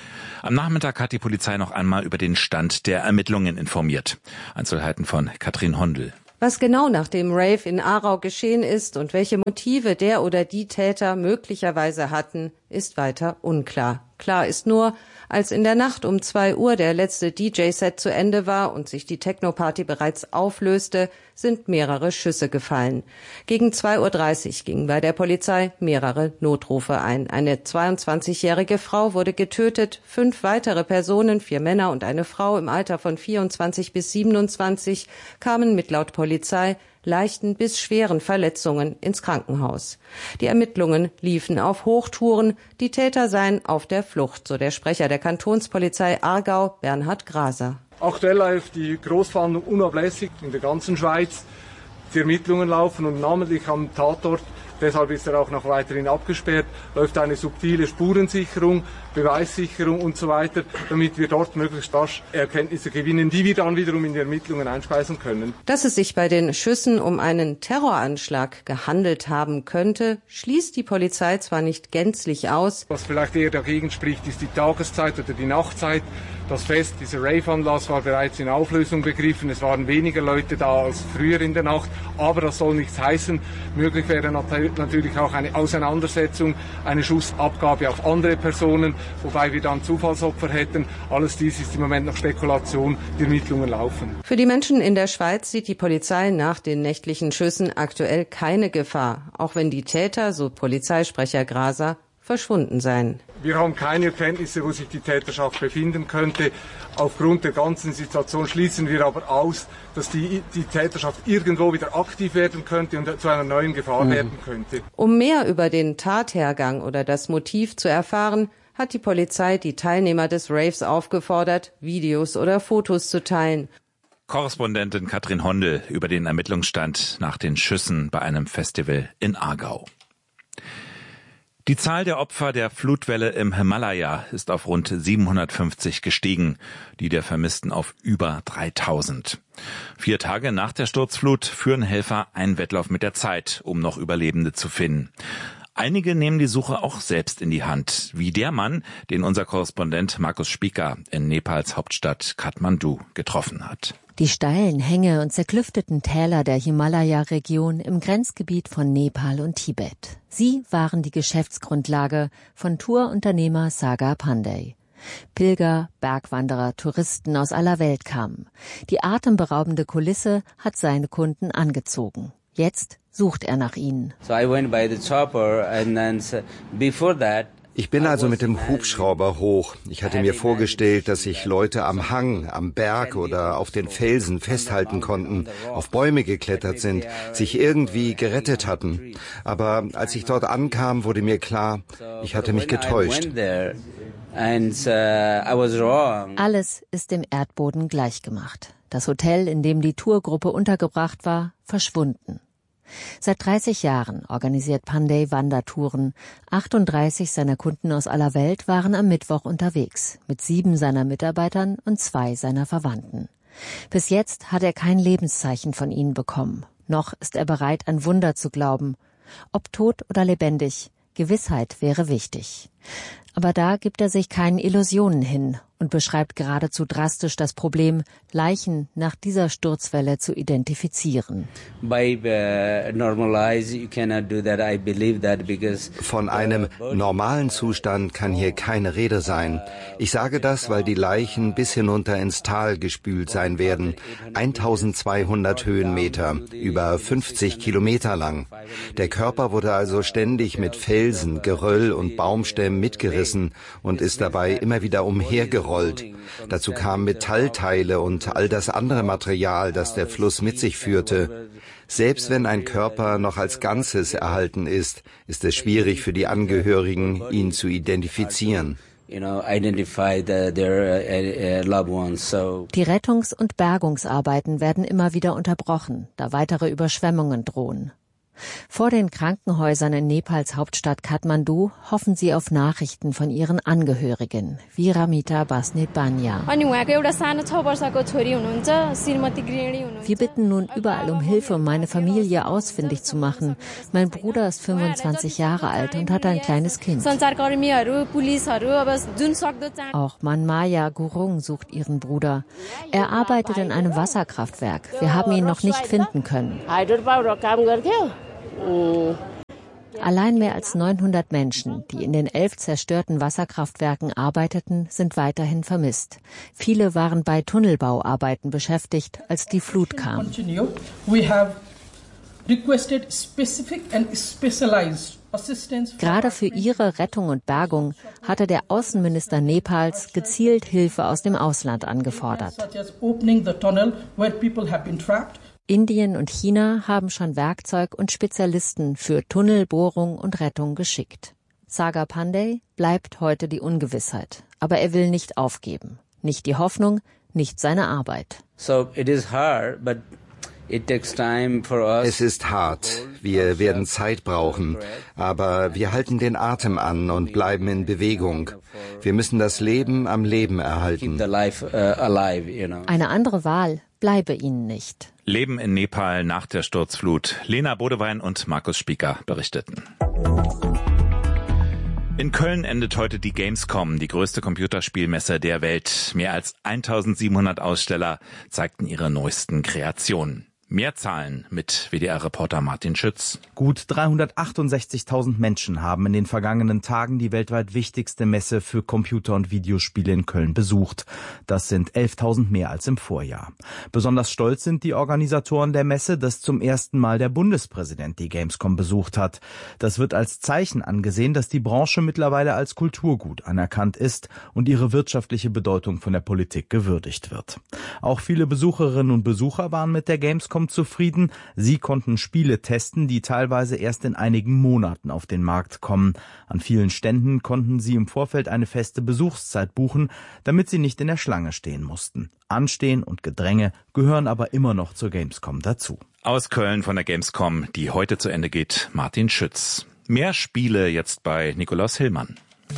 Am Nachmittag hat die Polizei noch einmal über den Stand der Ermittlungen informiert. Einzelheiten von Katrin Hondel. Was genau nach dem Rave in Aarau geschehen ist und welche Motive der oder die Täter möglicherweise hatten, ist weiter unklar. Klar ist nur, als in der Nacht um 2 Uhr der letzte DJ-Set zu Ende war und sich die Techno-Party bereits auflöste, sind mehrere Schüsse gefallen. Gegen 2:30 Uhr gingen bei der Polizei mehrere Notrufe ein. Eine 22-jährige Frau wurde getötet, 5 weitere Personen, 4 Männer und eine Frau im Alter von 24 bis 27, kamen mit laut Polizei leichten bis schweren Verletzungen ins Krankenhaus. Die Ermittlungen liefen auf Hochtouren. Die Täter seien auf der Flucht, so der Sprecher der Kantonspolizei Aargau, Bernhard Graser. Aktuell läuft die Großfahndung unablässig in der ganzen Schweiz. Die Ermittlungen laufen und namentlich am Tatort, deshalb ist er auch noch weiterhin abgesperrt, läuft eine subtile Spurensicherung, Beweissicherung und so weiter, damit wir dort möglichst rasch Erkenntnisse gewinnen, die wir dann wiederum in die Ermittlungen einspeisen können. Dass es sich bei den Schüssen um einen Terroranschlag gehandelt haben könnte, schließt die Polizei zwar nicht gänzlich aus. Was vielleicht eher dagegen spricht, ist die Tageszeit oder die Nachtzeit. Das Fest, dieser Rave-Anlass war bereits in Auflösung begriffen. Es waren weniger Leute da als früher in der Nacht. Aber das soll nichts heißen. Möglich wäre natürlich auch eine Auseinandersetzung, eine Schussabgabe auf andere Personen, wobei wir dann Zufallsopfer hätten. Alles dies ist im Moment noch Spekulation. Die Ermittlungen laufen. Für die Menschen in der Schweiz sieht die Polizei nach den nächtlichen Schüssen aktuell keine Gefahr. Auch wenn die Täter, so Polizeisprecher Graser, verschwunden seien. Wir haben keine Erkenntnisse, wo sich die Täterschaft befinden könnte. Aufgrund der ganzen Situation schließen wir aber aus, dass die Täterschaft irgendwo wieder aktiv werden könnte und zu einer neuen Gefahr werden könnte. Um mehr über den Tathergang oder das Motiv zu erfahren, hat die Polizei die Teilnehmer des Raves aufgefordert, Videos oder Fotos zu teilen. Korrespondentin Katrin Hondel über den Ermittlungsstand nach den Schüssen bei einem Festival in Aargau. Die Zahl der Opfer der Flutwelle im Himalaya ist auf rund 750 gestiegen, die der Vermissten auf über 3000. 4 Tage nach der Sturzflut führen Helfer einen Wettlauf mit der Zeit, um noch Überlebende zu finden. Einige nehmen die Suche auch selbst in die Hand, wie der Mann, den unser Korrespondent Markus Spieker in Nepals Hauptstadt Kathmandu getroffen hat. Die steilen Hänge und zerklüfteten Täler der Himalaya-Region im Grenzgebiet von Nepal und Tibet. Sie waren die Geschäftsgrundlage von Tourunternehmer Sagar Pandey. Pilger, Bergwanderer, Touristen aus aller Welt kamen. Die atemberaubende Kulisse hat seine Kunden angezogen. Jetzt sucht er nach ihnen. Ich bin also mit dem Hubschrauber hoch. Ich hatte mir vorgestellt, dass sich Leute am Hang, am Berg oder auf den Felsen festhalten konnten, auf Bäume geklettert sind, sich irgendwie gerettet hatten. Aber als ich dort ankam, wurde mir klar, ich hatte mich getäuscht. Alles ist dem Erdboden gleichgemacht. Das Hotel, in dem die Tourgruppe untergebracht war, verschwunden. Seit 30 Jahren organisiert Pandey Wandertouren. 38 seiner Kunden aus aller Welt waren am Mittwoch unterwegs, mit 7 seiner Mitarbeitern und 2 seiner Verwandten. Bis jetzt hat er kein Lebenszeichen von ihnen bekommen. Noch ist er bereit, an Wunder zu glauben. Ob tot oder lebendig, Gewissheit wäre wichtig. Aber da gibt er sich keinen Illusionen hin und beschreibt geradezu drastisch das Problem, Leichen nach dieser Sturzwelle zu identifizieren. Von einem normalen Zustand kann hier keine Rede sein. Ich sage das, weil die Leichen bis hinunter ins Tal gespült sein werden. 1200 Höhenmeter, über 50 Kilometer lang. Der Körper wurde also ständig mit Felsen, Geröll und Baumstämmen mitgerissen und ist dabei immer wieder umhergerollt. Dazu kamen Metallteile und all das andere Material, das der Fluss mit sich führte. Selbst wenn ein Körper noch als Ganzes erhalten ist, ist es schwierig für die Angehörigen, ihn zu identifizieren. Die Rettungs- und Bergungsarbeiten werden immer wieder unterbrochen, da weitere Überschwemmungen drohen. Vor den Krankenhäusern in Nepals Hauptstadt Kathmandu hoffen sie auf Nachrichten von ihren Angehörigen, wie Ramita Basnetbanya. Wir bitten nun überall um Hilfe, um meine Familie ausfindig zu machen. Mein Bruder ist 25 Jahre alt und hat ein kleines Kind. Auch Manmaya Gurung sucht ihren Bruder. Er arbeitet in einem Wasserkraftwerk. Wir haben ihn noch nicht finden können. Allein mehr als 900 Menschen, die in den 11 zerstörten Wasserkraftwerken arbeiteten, sind weiterhin vermisst. Viele waren bei Tunnelbauarbeiten beschäftigt, als die Flut kam. Gerade für ihre Rettung und Bergung hatte der Außenminister Nepals gezielt Hilfe aus dem Ausland angefordert. Indien und China haben schon Werkzeug und Spezialisten für Tunnelbohrung und Rettung geschickt. Sagar Pandey bleibt heute die Ungewissheit. Aber er will nicht aufgeben. Nicht die Hoffnung, nicht seine Arbeit. Es ist hart. Wir werden Zeit brauchen. Aber wir halten den Atem an und bleiben in Bewegung. Wir müssen das Leben am Leben erhalten. Eine andere Wahl bleibe ihnen nicht. Leben in Nepal nach der Sturzflut. Lena Bodewein und Markus Spieker berichteten. In Köln endet heute die Gamescom, die größte Computerspielmesse der Welt. Mehr als 1700 Aussteller zeigten ihre neuesten Kreationen. Mehr Zahlen mit WDR-Reporter Martin Schütz. Gut 368.000 Menschen haben in den vergangenen Tagen die weltweit wichtigste Messe für Computer- und Videospiele in Köln besucht. Das sind 11.000 mehr als im Vorjahr. Besonders stolz sind die Organisatoren der Messe, dass zum ersten Mal der Bundespräsident die Gamescom besucht hat. Das wird als Zeichen angesehen, dass die Branche mittlerweile als Kulturgut anerkannt ist und ihre wirtschaftliche Bedeutung von der Politik gewürdigt wird. Auch viele Besucherinnen und Besucher waren mit der Gamescom zufrieden. Sie konnten Spiele testen, die teilweise erst in einigen Monaten auf den Markt kommen. An vielen Ständen konnten sie im Vorfeld eine feste Besuchszeit buchen, damit sie nicht in der Schlange stehen mussten. Anstehen und Gedränge gehören aber immer noch zur Gamescom dazu. Aus Köln von der Gamescom, die heute zu Ende geht, Martin Schütz. Mehr Spiele jetzt bei Nikolaus Hillmann.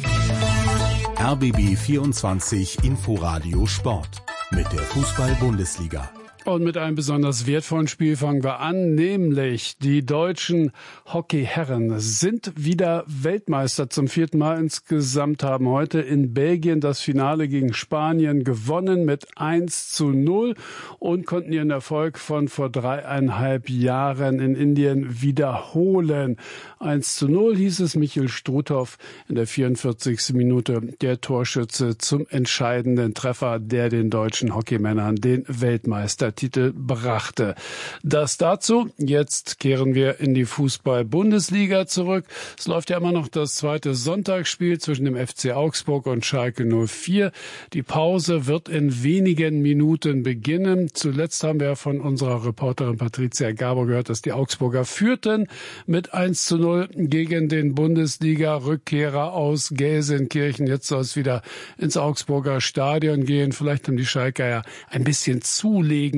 RBB 24 Inforadio Sport mit der Fußball-Bundesliga. Und mit einem besonders wertvollen Spiel fangen wir an, nämlich die deutschen Hockeyherren sind wieder Weltmeister zum 4. Mal insgesamt, haben heute in Belgien das Finale gegen Spanien gewonnen mit 1:0 und konnten ihren Erfolg von vor 3,5 Jahren in Indien wiederholen. 1:0 hieß es, Michael Struthoff in der 44. Minute der Torschütze zum entscheidenden Treffer, der den deutschen Hockeymännern den Weltmeistertitel brachte. Das dazu. Jetzt kehren wir in die Fußball-Bundesliga zurück. Es läuft ja immer noch das zweite Sonntagsspiel zwischen dem FC Augsburg und Schalke 04. Die Pause wird in wenigen Minuten beginnen. Zuletzt haben wir von unserer Reporterin Patricia Gabor gehört, dass die Augsburger führten mit 1:0 gegen den Bundesliga-Rückkehrer aus Gelsenkirchen. Jetzt soll es wieder ins Augsburger Stadion gehen. Vielleicht haben die Schalker ja ein bisschen zulegen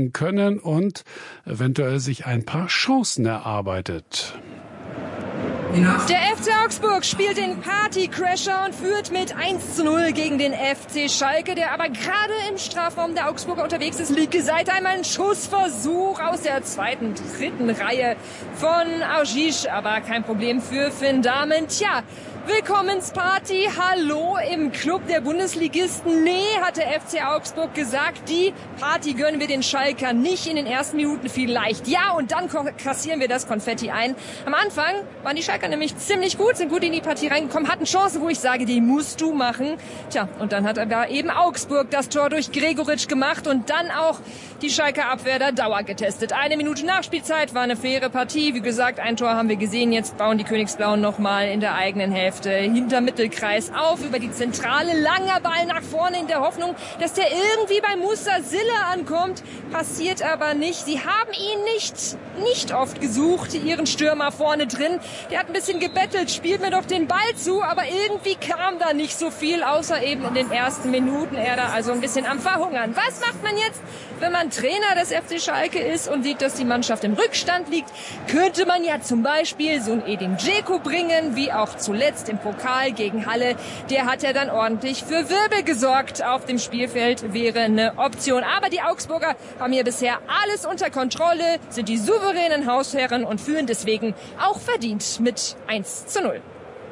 nutzen können und eventuell sich ein paar Chancen erarbeitet. Der FC Augsburg spielt den Partycrasher und führt mit 1:0 gegen den FC Schalke, der aber gerade im Strafraum der Augsburger unterwegs ist. Linke Seite einmal ein Schussversuch aus der dritten Reihe von Augisch, aber kein Problem für Finn Dahmen. Tja, Willkommensparty, hallo im Club der Bundesligisten. Nee, hat der FC Augsburg gesagt, die Party gönnen wir den Schalkern nicht in den ersten Minuten vielleicht. Ja, und dann kassieren wir das Konfetti ein. Am Anfang waren die Schalker nämlich ziemlich gut, sind gut in die Partie reingekommen, hatten Chancen, wo ich sage, die musst du machen. Tja, und dann hat aber eben Augsburg das Tor durch Gregoritsch gemacht und dann auch die Schalker Abwehr der Dauer getestet. 1 Minute Nachspielzeit, war eine faire Partie. Wie gesagt, ein Tor haben wir gesehen. Jetzt bauen die Königsblauen nochmal in der eigenen Hälfte hinter Mittelkreis auf, über die Zentrale, langer Ball nach vorne in der Hoffnung, dass der irgendwie bei Musa Sille ankommt. Passiert aber nicht. Sie haben ihn nicht oft gesucht, ihren Stürmer vorne drin. Der hat ein bisschen gebettelt, spielt mir doch den Ball zu, aber irgendwie kam da nicht so viel, außer eben in den ersten Minuten. Er da also ein bisschen am Verhungern. Was macht man jetzt, wenn man Trainer des FC Schalke ist und sieht, dass die Mannschaft im Rückstand liegt? Könnte man ja zum Beispiel so einen Edin Dzeko bringen, wie auch zuletzt im Pokal gegen Halle. Der hat ja dann ordentlich für Wirbel gesorgt. Auf dem Spielfeld wäre eine Option. Aber die Augsburger haben hier bisher alles unter Kontrolle, sind die souveränen Hausherren und führen deswegen auch verdient mit 1:0.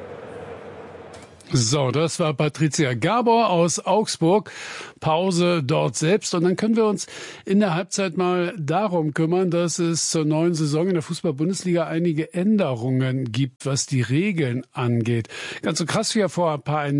So, das war Patricia Gabor aus Augsburg. Pause dort selbst. Und dann können wir uns in der Halbzeit mal darum kümmern, dass es zur neuen Saison in der Fußball-Bundesliga einige Änderungen gibt, was die Regeln angeht. Ganz so krass wie vor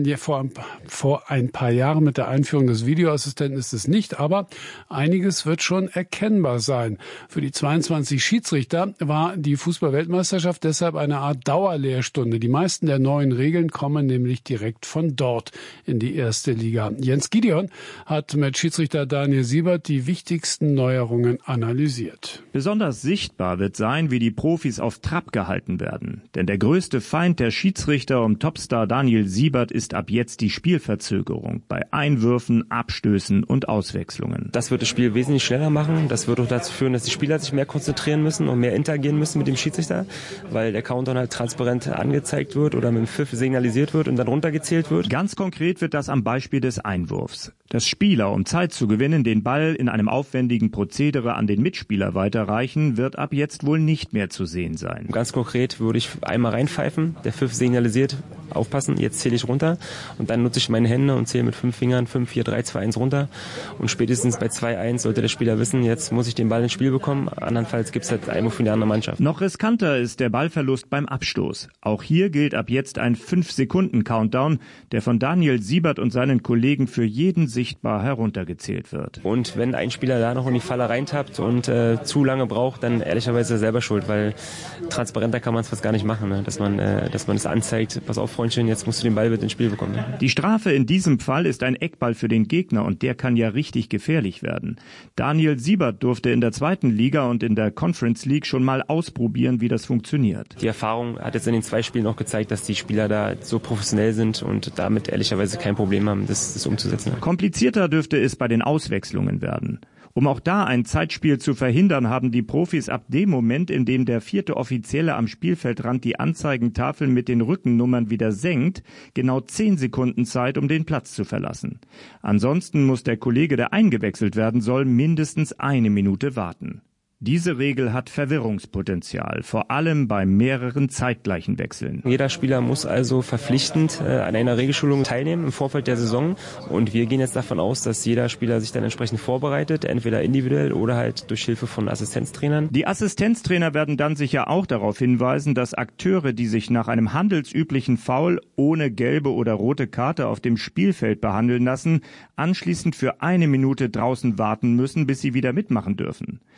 ein paar Jahren mit der Einführung des Videoassistenten ist es nicht, aber einiges wird schon erkennbar sein. Für die 22 Schiedsrichter war die Fußball-Weltmeisterschaft deshalb eine Art Dauerlehrstunde. Die meisten der neuen Regeln kommen nämlich direkt von dort in die erste Liga. Jens Gideon hat mit Schiedsrichter Daniel Siebert die wichtigsten Neuerungen analysiert. Besonders sichtbar wird sein, wie die Profis auf Trab gehalten werden. Denn der größte Feind der Schiedsrichter um Topstar Daniel Siebert ist ab jetzt die Spielverzögerung bei Einwürfen, Abstößen und Auswechslungen. Das wird das Spiel wesentlich schneller machen. Das wird auch dazu führen, dass die Spieler sich mehr konzentrieren müssen und mehr interagieren müssen mit dem Schiedsrichter, weil der Countdown halt transparent angezeigt wird oder mit dem Pfiff signalisiert wird und dann runtergezählt wird. Ganz konkret wird das am Beispiel des Einwurfs. Dass Spieler, um Zeit zu gewinnen, den Ball in einem aufwendigen Prozedere an den Mitspieler weiterreichen, wird ab jetzt wohl nicht mehr zu sehen sein. Ganz konkret würde ich einmal reinpfeifen, der Pfiff signalisiert, aufpassen, jetzt zähle ich runter und dann nutze ich meine Hände und zähle mit 5 Fingern 5, 4, 3, 2, 1 runter und spätestens bei 2-1 sollte der Spieler wissen, jetzt muss ich den Ball ins Spiel bekommen, andernfalls gibt es halt Einwurf für die andere Mannschaft. Noch riskanter ist der Ballverlust beim Abstoß. Auch hier gilt ab jetzt ein 5-Sekunden-Countdown, der von Daniel Siebert und seinen Kollegen für jeden sichtbar heruntergezählt wird. Und wenn ein Spieler da noch in die Falle reintappt und zu lange braucht, dann ehrlicherweise selber schuld, weil transparenter kann man es fast gar nicht machen, ne? Dass man es anzeigt, pass auf Freundchen, jetzt musst du den Ball mit ins Spiel bekommen. Ne? Die Strafe in diesem Fall ist ein Eckball für den Gegner und der kann ja richtig gefährlich werden. Daniel Siebert durfte in der 2. Liga und in der Conference League schon mal ausprobieren, wie das funktioniert. Die Erfahrung hat jetzt in den 2 Spielen auch gezeigt, dass die Spieler da so professionell sind und damit ehrlicherweise kein Problem haben, das umzusetzen. Komplizierter dürfte es bei den Auswechslungen werden. Um auch da ein Zeitspiel zu verhindern, haben die Profis ab dem Moment, in dem der 4. Offizielle am Spielfeldrand die Anzeigentafel mit den Rückennummern wieder senkt, genau 10 Sekunden Zeit, um den Platz zu verlassen. Ansonsten muss der Kollege, der eingewechselt werden soll, mindestens 1 Minute warten. Diese Regel hat Verwirrungspotenzial, vor allem bei mehreren zeitgleichen Wechseln. Jeder Spieler muss also verpflichtend an einer Regelschulung teilnehmen im Vorfeld der Saison. Und wir gehen jetzt davon aus, dass jeder Spieler sich dann entsprechend vorbereitet, entweder individuell oder halt durch Hilfe von Assistenztrainern. Die Assistenztrainer werden dann sicher auch darauf hinweisen, dass Akteure, die sich nach einem handelsüblichen Foul ohne gelbe oder rote Karte auf dem Spielfeld behandeln lassen, anschließend für 1 Minute draußen warten müssen, bis sie wieder mitmachen dürfen. Das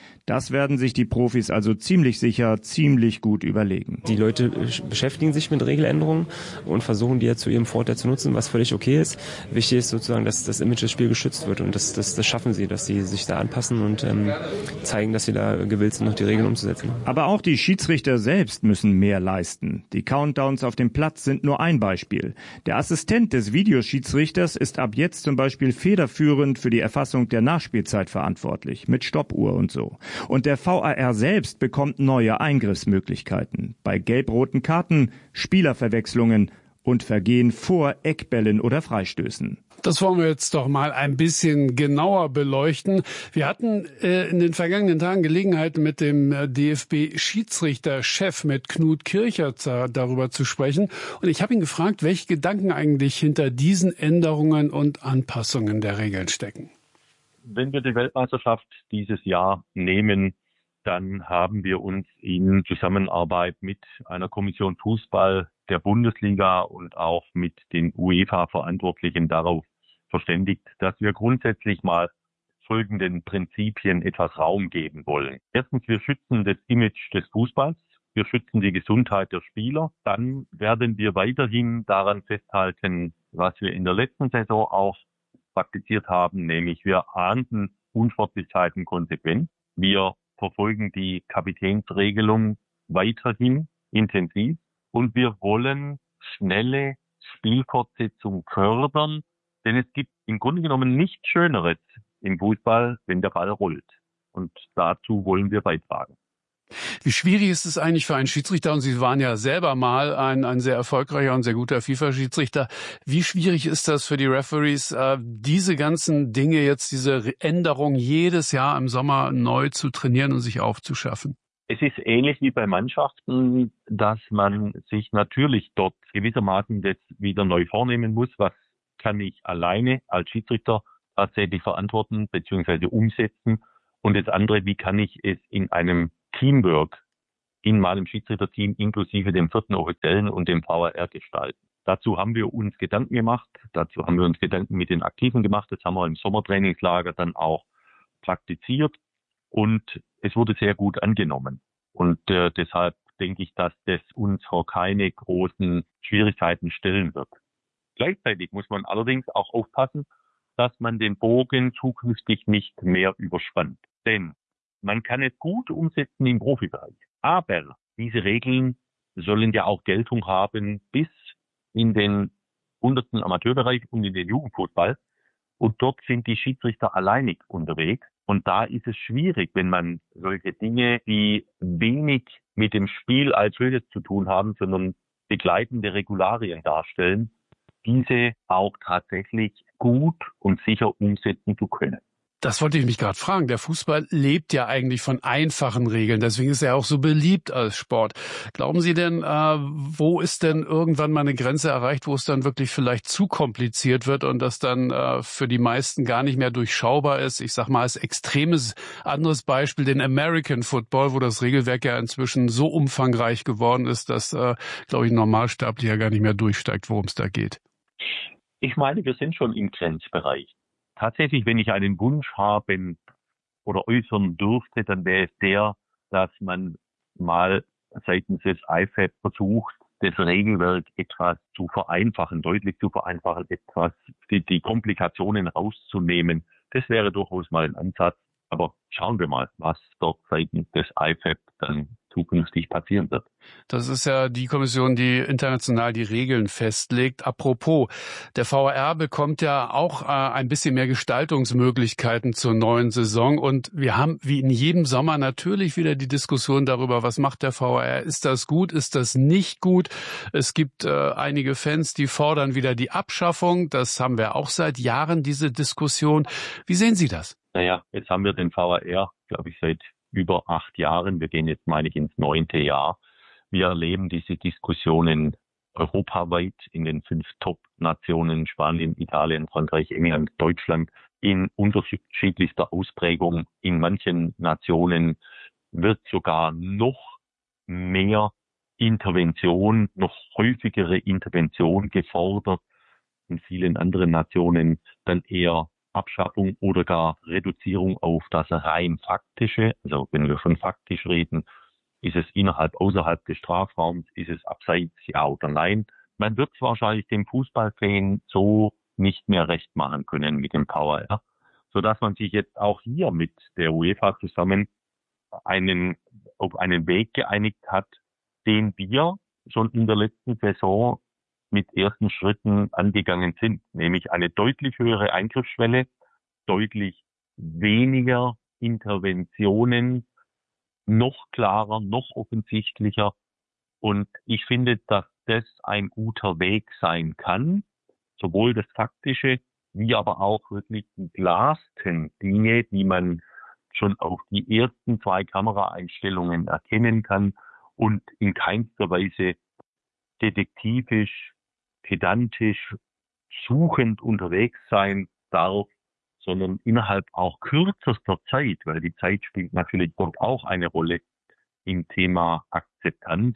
Das werden sich die Profis also ziemlich sicher, ziemlich gut überlegen. Die Leute beschäftigen sich mit Regeländerungen und versuchen die ja zu ihrem Vorteil zu nutzen, was völlig okay ist. Wichtig ist sozusagen, dass das Image des Spiels geschützt wird und das schaffen sie, dass sie sich da anpassen und zeigen, dass sie da gewillt sind, noch die Regeln umzusetzen. Aber auch die Schiedsrichter selbst müssen mehr leisten. Die Countdowns auf dem Platz sind nur ein Beispiel. Der Assistent des Videoschiedsrichters ist ab jetzt zum Beispiel federführend für die Erfassung der Nachspielzeit verantwortlich, mit Stoppuhr und so. Und der VAR selbst bekommt neue Eingriffsmöglichkeiten. Bei gelb-roten Karten, Spielerverwechslungen und Vergehen vor Eckbällen oder Freistößen. Das wollen wir jetzt doch mal ein bisschen genauer beleuchten. Wir hatten in den vergangenen Tagen Gelegenheit, mit dem DFB-Schiedsrichterchef, mit Knut Kirchert, darüber zu sprechen. Und ich habe ihn gefragt, welche Gedanken eigentlich hinter diesen Änderungen und Anpassungen der Regeln stecken. Wenn wir die Weltmeisterschaft dieses Jahr nehmen, dann haben wir uns in Zusammenarbeit mit einer Kommission Fußball der Bundesliga und auch mit den UEFA-Verantwortlichen darauf verständigt, dass wir grundsätzlich mal folgenden Prinzipien etwas Raum geben wollen. Erstens, wir schützen das Image des Fußballs. Wir schützen die Gesundheit der Spieler. Dann werden wir weiterhin daran festhalten, was wir in der letzten Saison auch praktiziert haben, nämlich wir ahnden Unsportlichkeiten konsequent. Wir verfolgen die Kapitänsregelung weiterhin intensiv und wir wollen schnelle Spielfortsetzung fördern, denn es gibt im Grunde genommen nichts Schöneres im Fußball, wenn der Ball rollt. Und dazu wollen wir beitragen. Wie schwierig ist es eigentlich für einen Schiedsrichter, und Sie waren ja selber mal ein sehr erfolgreicher und sehr guter FIFA-Schiedsrichter, wie schwierig ist das für die Referees, diese ganzen Dinge jetzt, diese Änderung jedes Jahr im Sommer neu zu trainieren und sich aufzuschaffen? Es ist ähnlich wie bei Mannschaften, dass man sich natürlich dort gewissermaßen das wieder neu vornehmen muss. Was kann ich alleine als Schiedsrichter tatsächlich verantworten bzw. umsetzen? Und das andere, wie kann ich es in einem Teamwork in meinem Schiedsrichterteam inklusive dem 4. Offiziellen und dem VAR gestalten? Dazu haben wir uns Gedanken gemacht. Dazu haben wir uns Gedanken mit den Aktiven gemacht. Das haben wir im Sommertrainingslager dann auch praktiziert. Und es wurde sehr gut angenommen. Und deshalb denke ich, dass das uns vor keine großen Schwierigkeiten stellen wird. Gleichzeitig muss man allerdings auch aufpassen, dass man den Bogen zukünftig nicht mehr überspannt. Denn man kann es gut umsetzen im Profibereich. Aber diese Regeln sollen ja auch Geltung haben bis in den untersten Amateurbereich und in den Jugendfußball. Und dort sind die Schiedsrichter alleinig unterwegs. Und da ist es schwierig, wenn man solche Dinge, die wenig mit dem Spiel als solches zu tun haben, sondern begleitende Regularien darstellen, diese auch tatsächlich gut und sicher umsetzen zu können. Das wollte ich mich gerade fragen. Der Fußball lebt ja eigentlich von einfachen Regeln. Deswegen ist er auch so beliebt als Sport. Glauben Sie denn, wo ist denn irgendwann mal eine Grenze erreicht, wo es dann wirklich vielleicht zu kompliziert wird und das dann für die meisten gar nicht mehr durchschaubar ist? Ich sag mal als extremes anderes Beispiel den American Football, wo das Regelwerk ja inzwischen so umfangreich geworden ist, dass, glaube ich, ein Normalsterblicher gar nicht mehr durchsteigt, worum es da geht. Ich meine, wir sind schon im Grenzbereich. Tatsächlich, wenn ich einen Wunsch haben oder äußern dürfte, dann wäre es der, dass man mal seitens des IFAB versucht, das Regelwerk etwas zu vereinfachen, deutlich zu vereinfachen, etwas die Komplikationen rauszunehmen. Das wäre durchaus mal ein Ansatz. Aber schauen wir mal, was dort seitens des IFAB dann zukünftig passieren wird. Das ist ja die Kommission, die international die Regeln festlegt. Apropos, der VAR bekommt ja auch ein bisschen mehr Gestaltungsmöglichkeiten zur neuen Saison. Und wir haben wie in jedem Sommer natürlich wieder die Diskussion darüber, was macht der VAR? Ist das gut? Ist das nicht gut? Es gibt einige Fans, die fordern wieder die Abschaffung. Das haben wir auch seit Jahren, diese Diskussion. Wie sehen Sie das? Naja, jetzt haben wir den VAR, glaube ich, seit über 8 Jahren. Wir gehen jetzt, meine ich, ins 9. Jahr. Wir erleben diese Diskussionen europaweit in den 5 Top-Nationen, Spanien, Italien, Frankreich, England, Deutschland, in unterschiedlichster Ausprägung. In manchen Nationen wird sogar noch mehr Intervention, noch häufigere Intervention gefordert. In vielen anderen Nationen dann eher Abschaffung oder gar Reduzierung auf das rein faktische. Also wenn wir von faktisch reden, ist es außerhalb des Strafraums, ist es abseits, ja oder nein. Man wird es wahrscheinlich dem Fußballfan so nicht mehr recht machen können mit dem VAR, sodass man sich jetzt auch hier mit der UEFA zusammen auf einen Weg geeinigt hat, den wir schon in der letzten Saison mit ersten Schritten angegangen sind, nämlich eine deutlich höhere Eingriffsschwelle, deutlich weniger Interventionen, noch klarer, noch offensichtlicher. Und ich finde, dass das ein guter Weg sein kann, sowohl das Faktische, wie aber auch wirklich die klarsten Dinge, die man schon auf die ersten 2 Kameraeinstellungen erkennen kann und in keinster Weise detektivisch, pedantisch, suchend unterwegs sein darf, sondern innerhalb auch kürzester Zeit, weil die Zeit spielt natürlich dort auch eine Rolle im Thema Akzeptanz,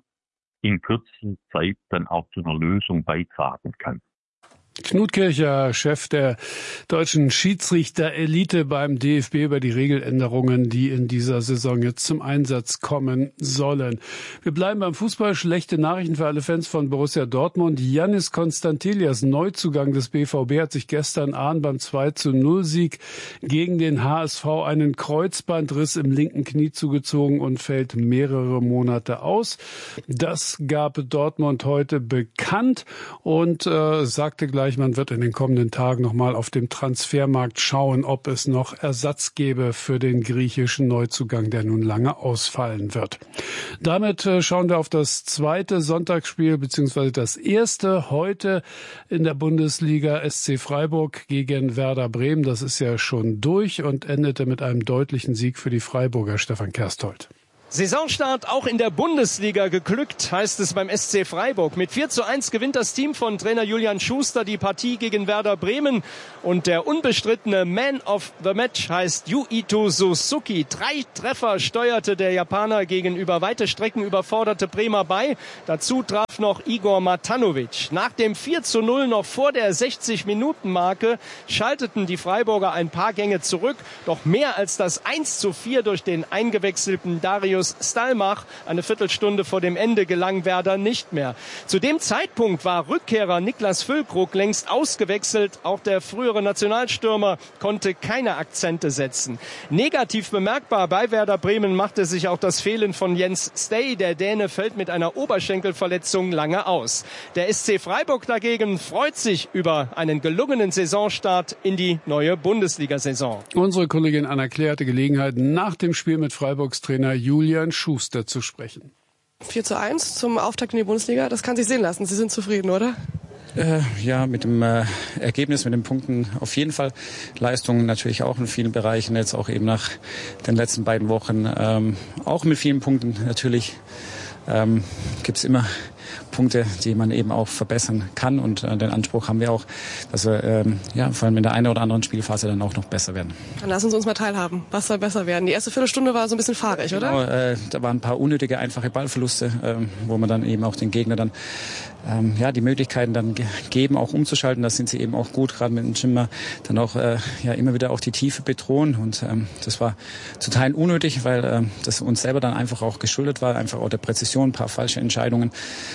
in kürzester Zeit dann auch zu einer Lösung beitragen kann. Knut Kircher, Chef der deutschen Schiedsrichter-Elite beim DFB, über die Regeländerungen, die in dieser Saison jetzt zum Einsatz kommen sollen. Wir bleiben beim Fußball. Schlechte Nachrichten für alle Fans von Borussia Dortmund. Yannis Konstantelias, Neuzugang des BVB, hat sich gestern Abend beim 2:0-Sieg gegen den HSV einen Kreuzbandriss im linken Knie zugezogen und fällt mehrere Monate aus. Das gab Dortmund heute bekannt und sagte gleich, man wird in den kommenden Tagen nochmal auf dem Transfermarkt schauen, ob es noch Ersatz gäbe für den griechischen Neuzugang, der nun lange ausfallen wird. Damit schauen wir auf das zweite Sonntagsspiel, beziehungsweise das erste heute in der Bundesliga. SC Freiburg gegen Werder Bremen. Das ist ja schon durch und endete mit einem deutlichen Sieg für die Freiburger. Stefan Kersthold. Saisonstart auch in der Bundesliga geglückt, heißt es beim SC Freiburg. Mit 4:1 gewinnt das Team von Trainer Julian Schuster die Partie gegen Werder Bremen. Und der unbestrittene Man of the Match heißt Yuito Suzuki. 3 Treffer steuerte der Japaner gegen über weite Strecken überforderte Bremer bei. Dazu traf noch Igor Matanovic. Nach dem 4:0 noch vor der 60-Minuten-Marke schalteten die Freiburger ein paar Gänge zurück. Doch mehr als das 1:4 durch den eingewechselten Darius Stalmach eine Viertelstunde vor dem Ende gelang Werder nicht mehr. Zu dem Zeitpunkt war Rückkehrer Niklas Füllkrug längst ausgewechselt. Auch der frühere Nationalstürmer konnte keine Akzente setzen. Negativ bemerkbar bei Werder Bremen machte sich auch das Fehlen von Jens Stay. Der Däne fällt mit einer Oberschenkelverletzung lange aus. Der SC Freiburg dagegen freut sich über einen gelungenen Saisonstart in die neue Bundesliga-Saison. Unsere Kollegin Anna Klär hatte Gelegenheit, nach dem Spiel mit Freiburgs Trainer Julian Schuster zu sprechen. 4:1 zum Auftakt in die Bundesliga, das kann sich sehen lassen. Sie sind zufrieden, oder? Ja, mit dem Ergebnis, mit den Punkten auf jeden Fall. Leistungen natürlich auch in vielen Bereichen, jetzt auch eben nach den letzten beiden Wochen. Auch mit vielen Punkten natürlich gibt's immer Punkte, die man eben auch verbessern kann. Und den Anspruch haben wir auch, dass wir vor allem in der einen oder anderen Spielphase dann auch noch besser werden. Dann lassen Sie uns mal teilhaben. Was soll besser werden? Die erste Viertelstunde war so ein bisschen fahrig, oder? Genau, da waren ein paar unnötige, einfache Ballverluste, wo man dann eben auch den Gegner dann die Möglichkeiten dann geben, auch umzuschalten. Da sind sie eben auch gut, gerade mit dem Schimmer dann auch immer wieder auch die Tiefe bedrohen. Und das war zu Teilen unnötig, weil das uns selber dann einfach auch geschuldet war, einfach auch der Präzision, ein paar falsche Entscheidungen.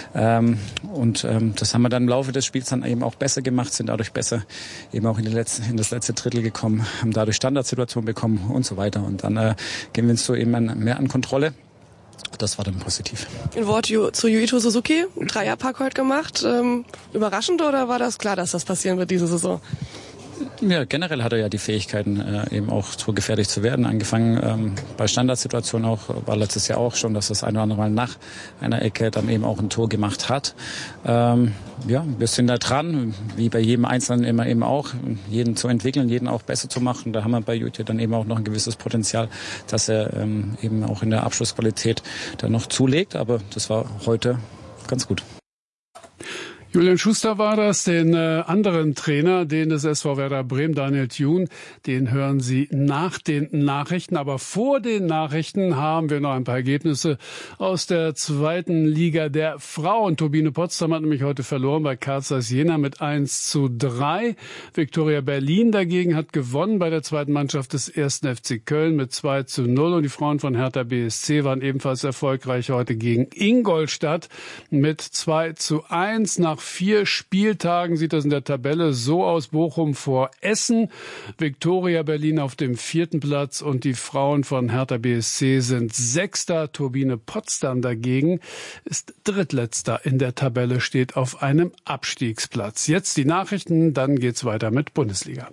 Das haben wir dann im Laufe des Spiels dann eben auch besser gemacht, sind dadurch besser eben auch in das letzte Drittel gekommen, haben dadurch Standardsituationen bekommen und so weiter. Und dann gewinnst du eben mehr an Kontrolle. Das war dann positiv. Ein Wort zu Yuito Suzuki, 3er-Pack heute gemacht. Überraschend oder war das klar, dass das passieren wird diese Saison? Ja, generell hat er ja die Fähigkeiten, eben auch so gefährlich zu werden. Angefangen bei Standardsituationen auch, war letztes Jahr auch schon, dass das ein oder andere Mal nach einer Ecke dann eben auch ein Tor gemacht hat. Wir sind da dran, wie bei jedem Einzelnen immer eben auch, jeden zu entwickeln, jeden auch besser zu machen. Da haben wir bei Yuito dann eben auch noch ein gewisses Potenzial, dass er eben auch in der Abschlussqualität dann noch zulegt. Aber das war heute ganz gut. Julian Schuster war das, den anderen Trainer, den des SV Werder Bremen, Daniel Thune, den hören Sie nach den Nachrichten. Aber vor den Nachrichten haben wir noch ein paar Ergebnisse aus der zweiten Liga der Frauen. Turbine Potsdam hat nämlich heute verloren bei Carl Zeiss Jena mit 1:3. Viktoria Berlin dagegen hat gewonnen bei der zweiten Mannschaft des 1. FC Köln mit 2:0. Und die Frauen von Hertha BSC waren ebenfalls erfolgreich heute gegen Ingolstadt mit 2:1. Nach 4 Spieltagen sieht das in der Tabelle so aus: Bochum vor Essen, Viktoria Berlin auf dem 4. Platz und die Frauen von Hertha BSC sind 6. Turbine Potsdam dagegen ist drittletzter in der Tabelle, steht auf einem Abstiegsplatz. Jetzt die Nachrichten, dann geht's weiter mit Bundesliga.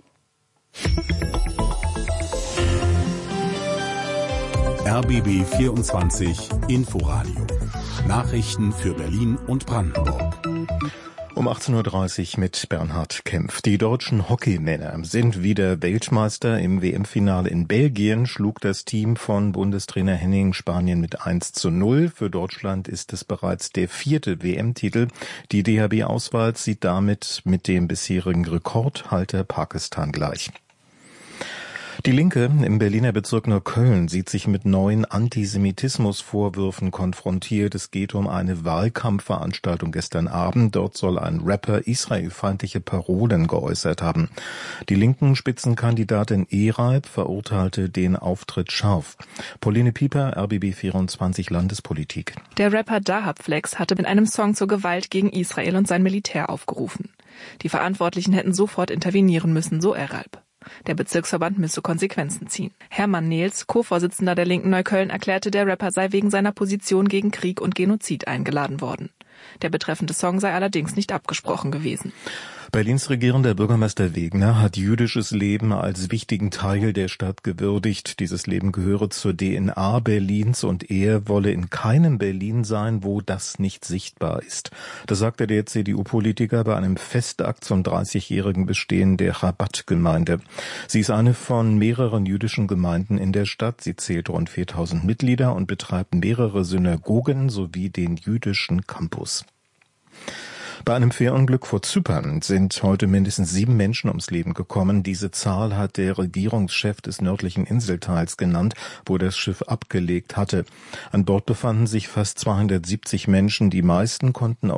RBB 24 Inforadio. Nachrichten für Berlin und Brandenburg. Um 18:30 Uhr mit Bernhard Kempf. Die deutschen Hockeymänner sind wieder Weltmeister. Im WM-Finale in Belgien schlug das Team von Bundestrainer Henning Spanien mit 1:0. Für Deutschland ist es bereits der 4. WM-Titel. Die DHB-Auswahl zieht damit mit dem bisherigen Rekordhalter Pakistan gleich. Die Linke im Berliner Bezirk Neukölln sieht sich mit neuen Antisemitismusvorwürfen konfrontiert. Es geht um eine Wahlkampfveranstaltung gestern Abend. Dort soll ein Rapper israelfeindliche Parolen geäußert haben. Die linken Spitzenkandidatin Ehreib verurteilte den Auftritt scharf. Pauline Pieper, RBB 24 Landespolitik. Der Rapper Dahab Flex hatte mit einem Song zur Gewalt gegen Israel und sein Militär aufgerufen. Die Verantwortlichen hätten sofort intervenieren müssen, so Ehreib. Der Bezirksverband müsse Konsequenzen ziehen. Hermann Nehls, Co-Vorsitzender der Linken Neukölln, erklärte, der Rapper sei wegen seiner Position gegen Krieg und Genozid eingeladen worden. Der betreffende Song sei allerdings nicht abgesprochen gewesen. Berlins regierender Bürgermeister Wegner hat jüdisches Leben als wichtigen Teil der Stadt gewürdigt. Dieses Leben gehöre zur DNA Berlins und er wolle in keinem Berlin sein, wo das nicht sichtbar ist. Das sagte der CDU-Politiker bei einem Festakt zum 30-jährigen Bestehen der Chabad-Gemeinde. Sie ist eine von mehreren jüdischen Gemeinden in der Stadt. Sie zählt rund 4000 Mitglieder und betreibt mehrere Synagogen sowie den jüdischen Campus. Bei einem Fährunglück vor Zypern sind heute mindestens 7 Menschen ums Leben gekommen. Diese Zahl hat der Regierungschef des nördlichen Inselteils genannt, wo das Schiff abgelegt hatte. An Bord befanden sich fast 270 Menschen. Die meisten konnten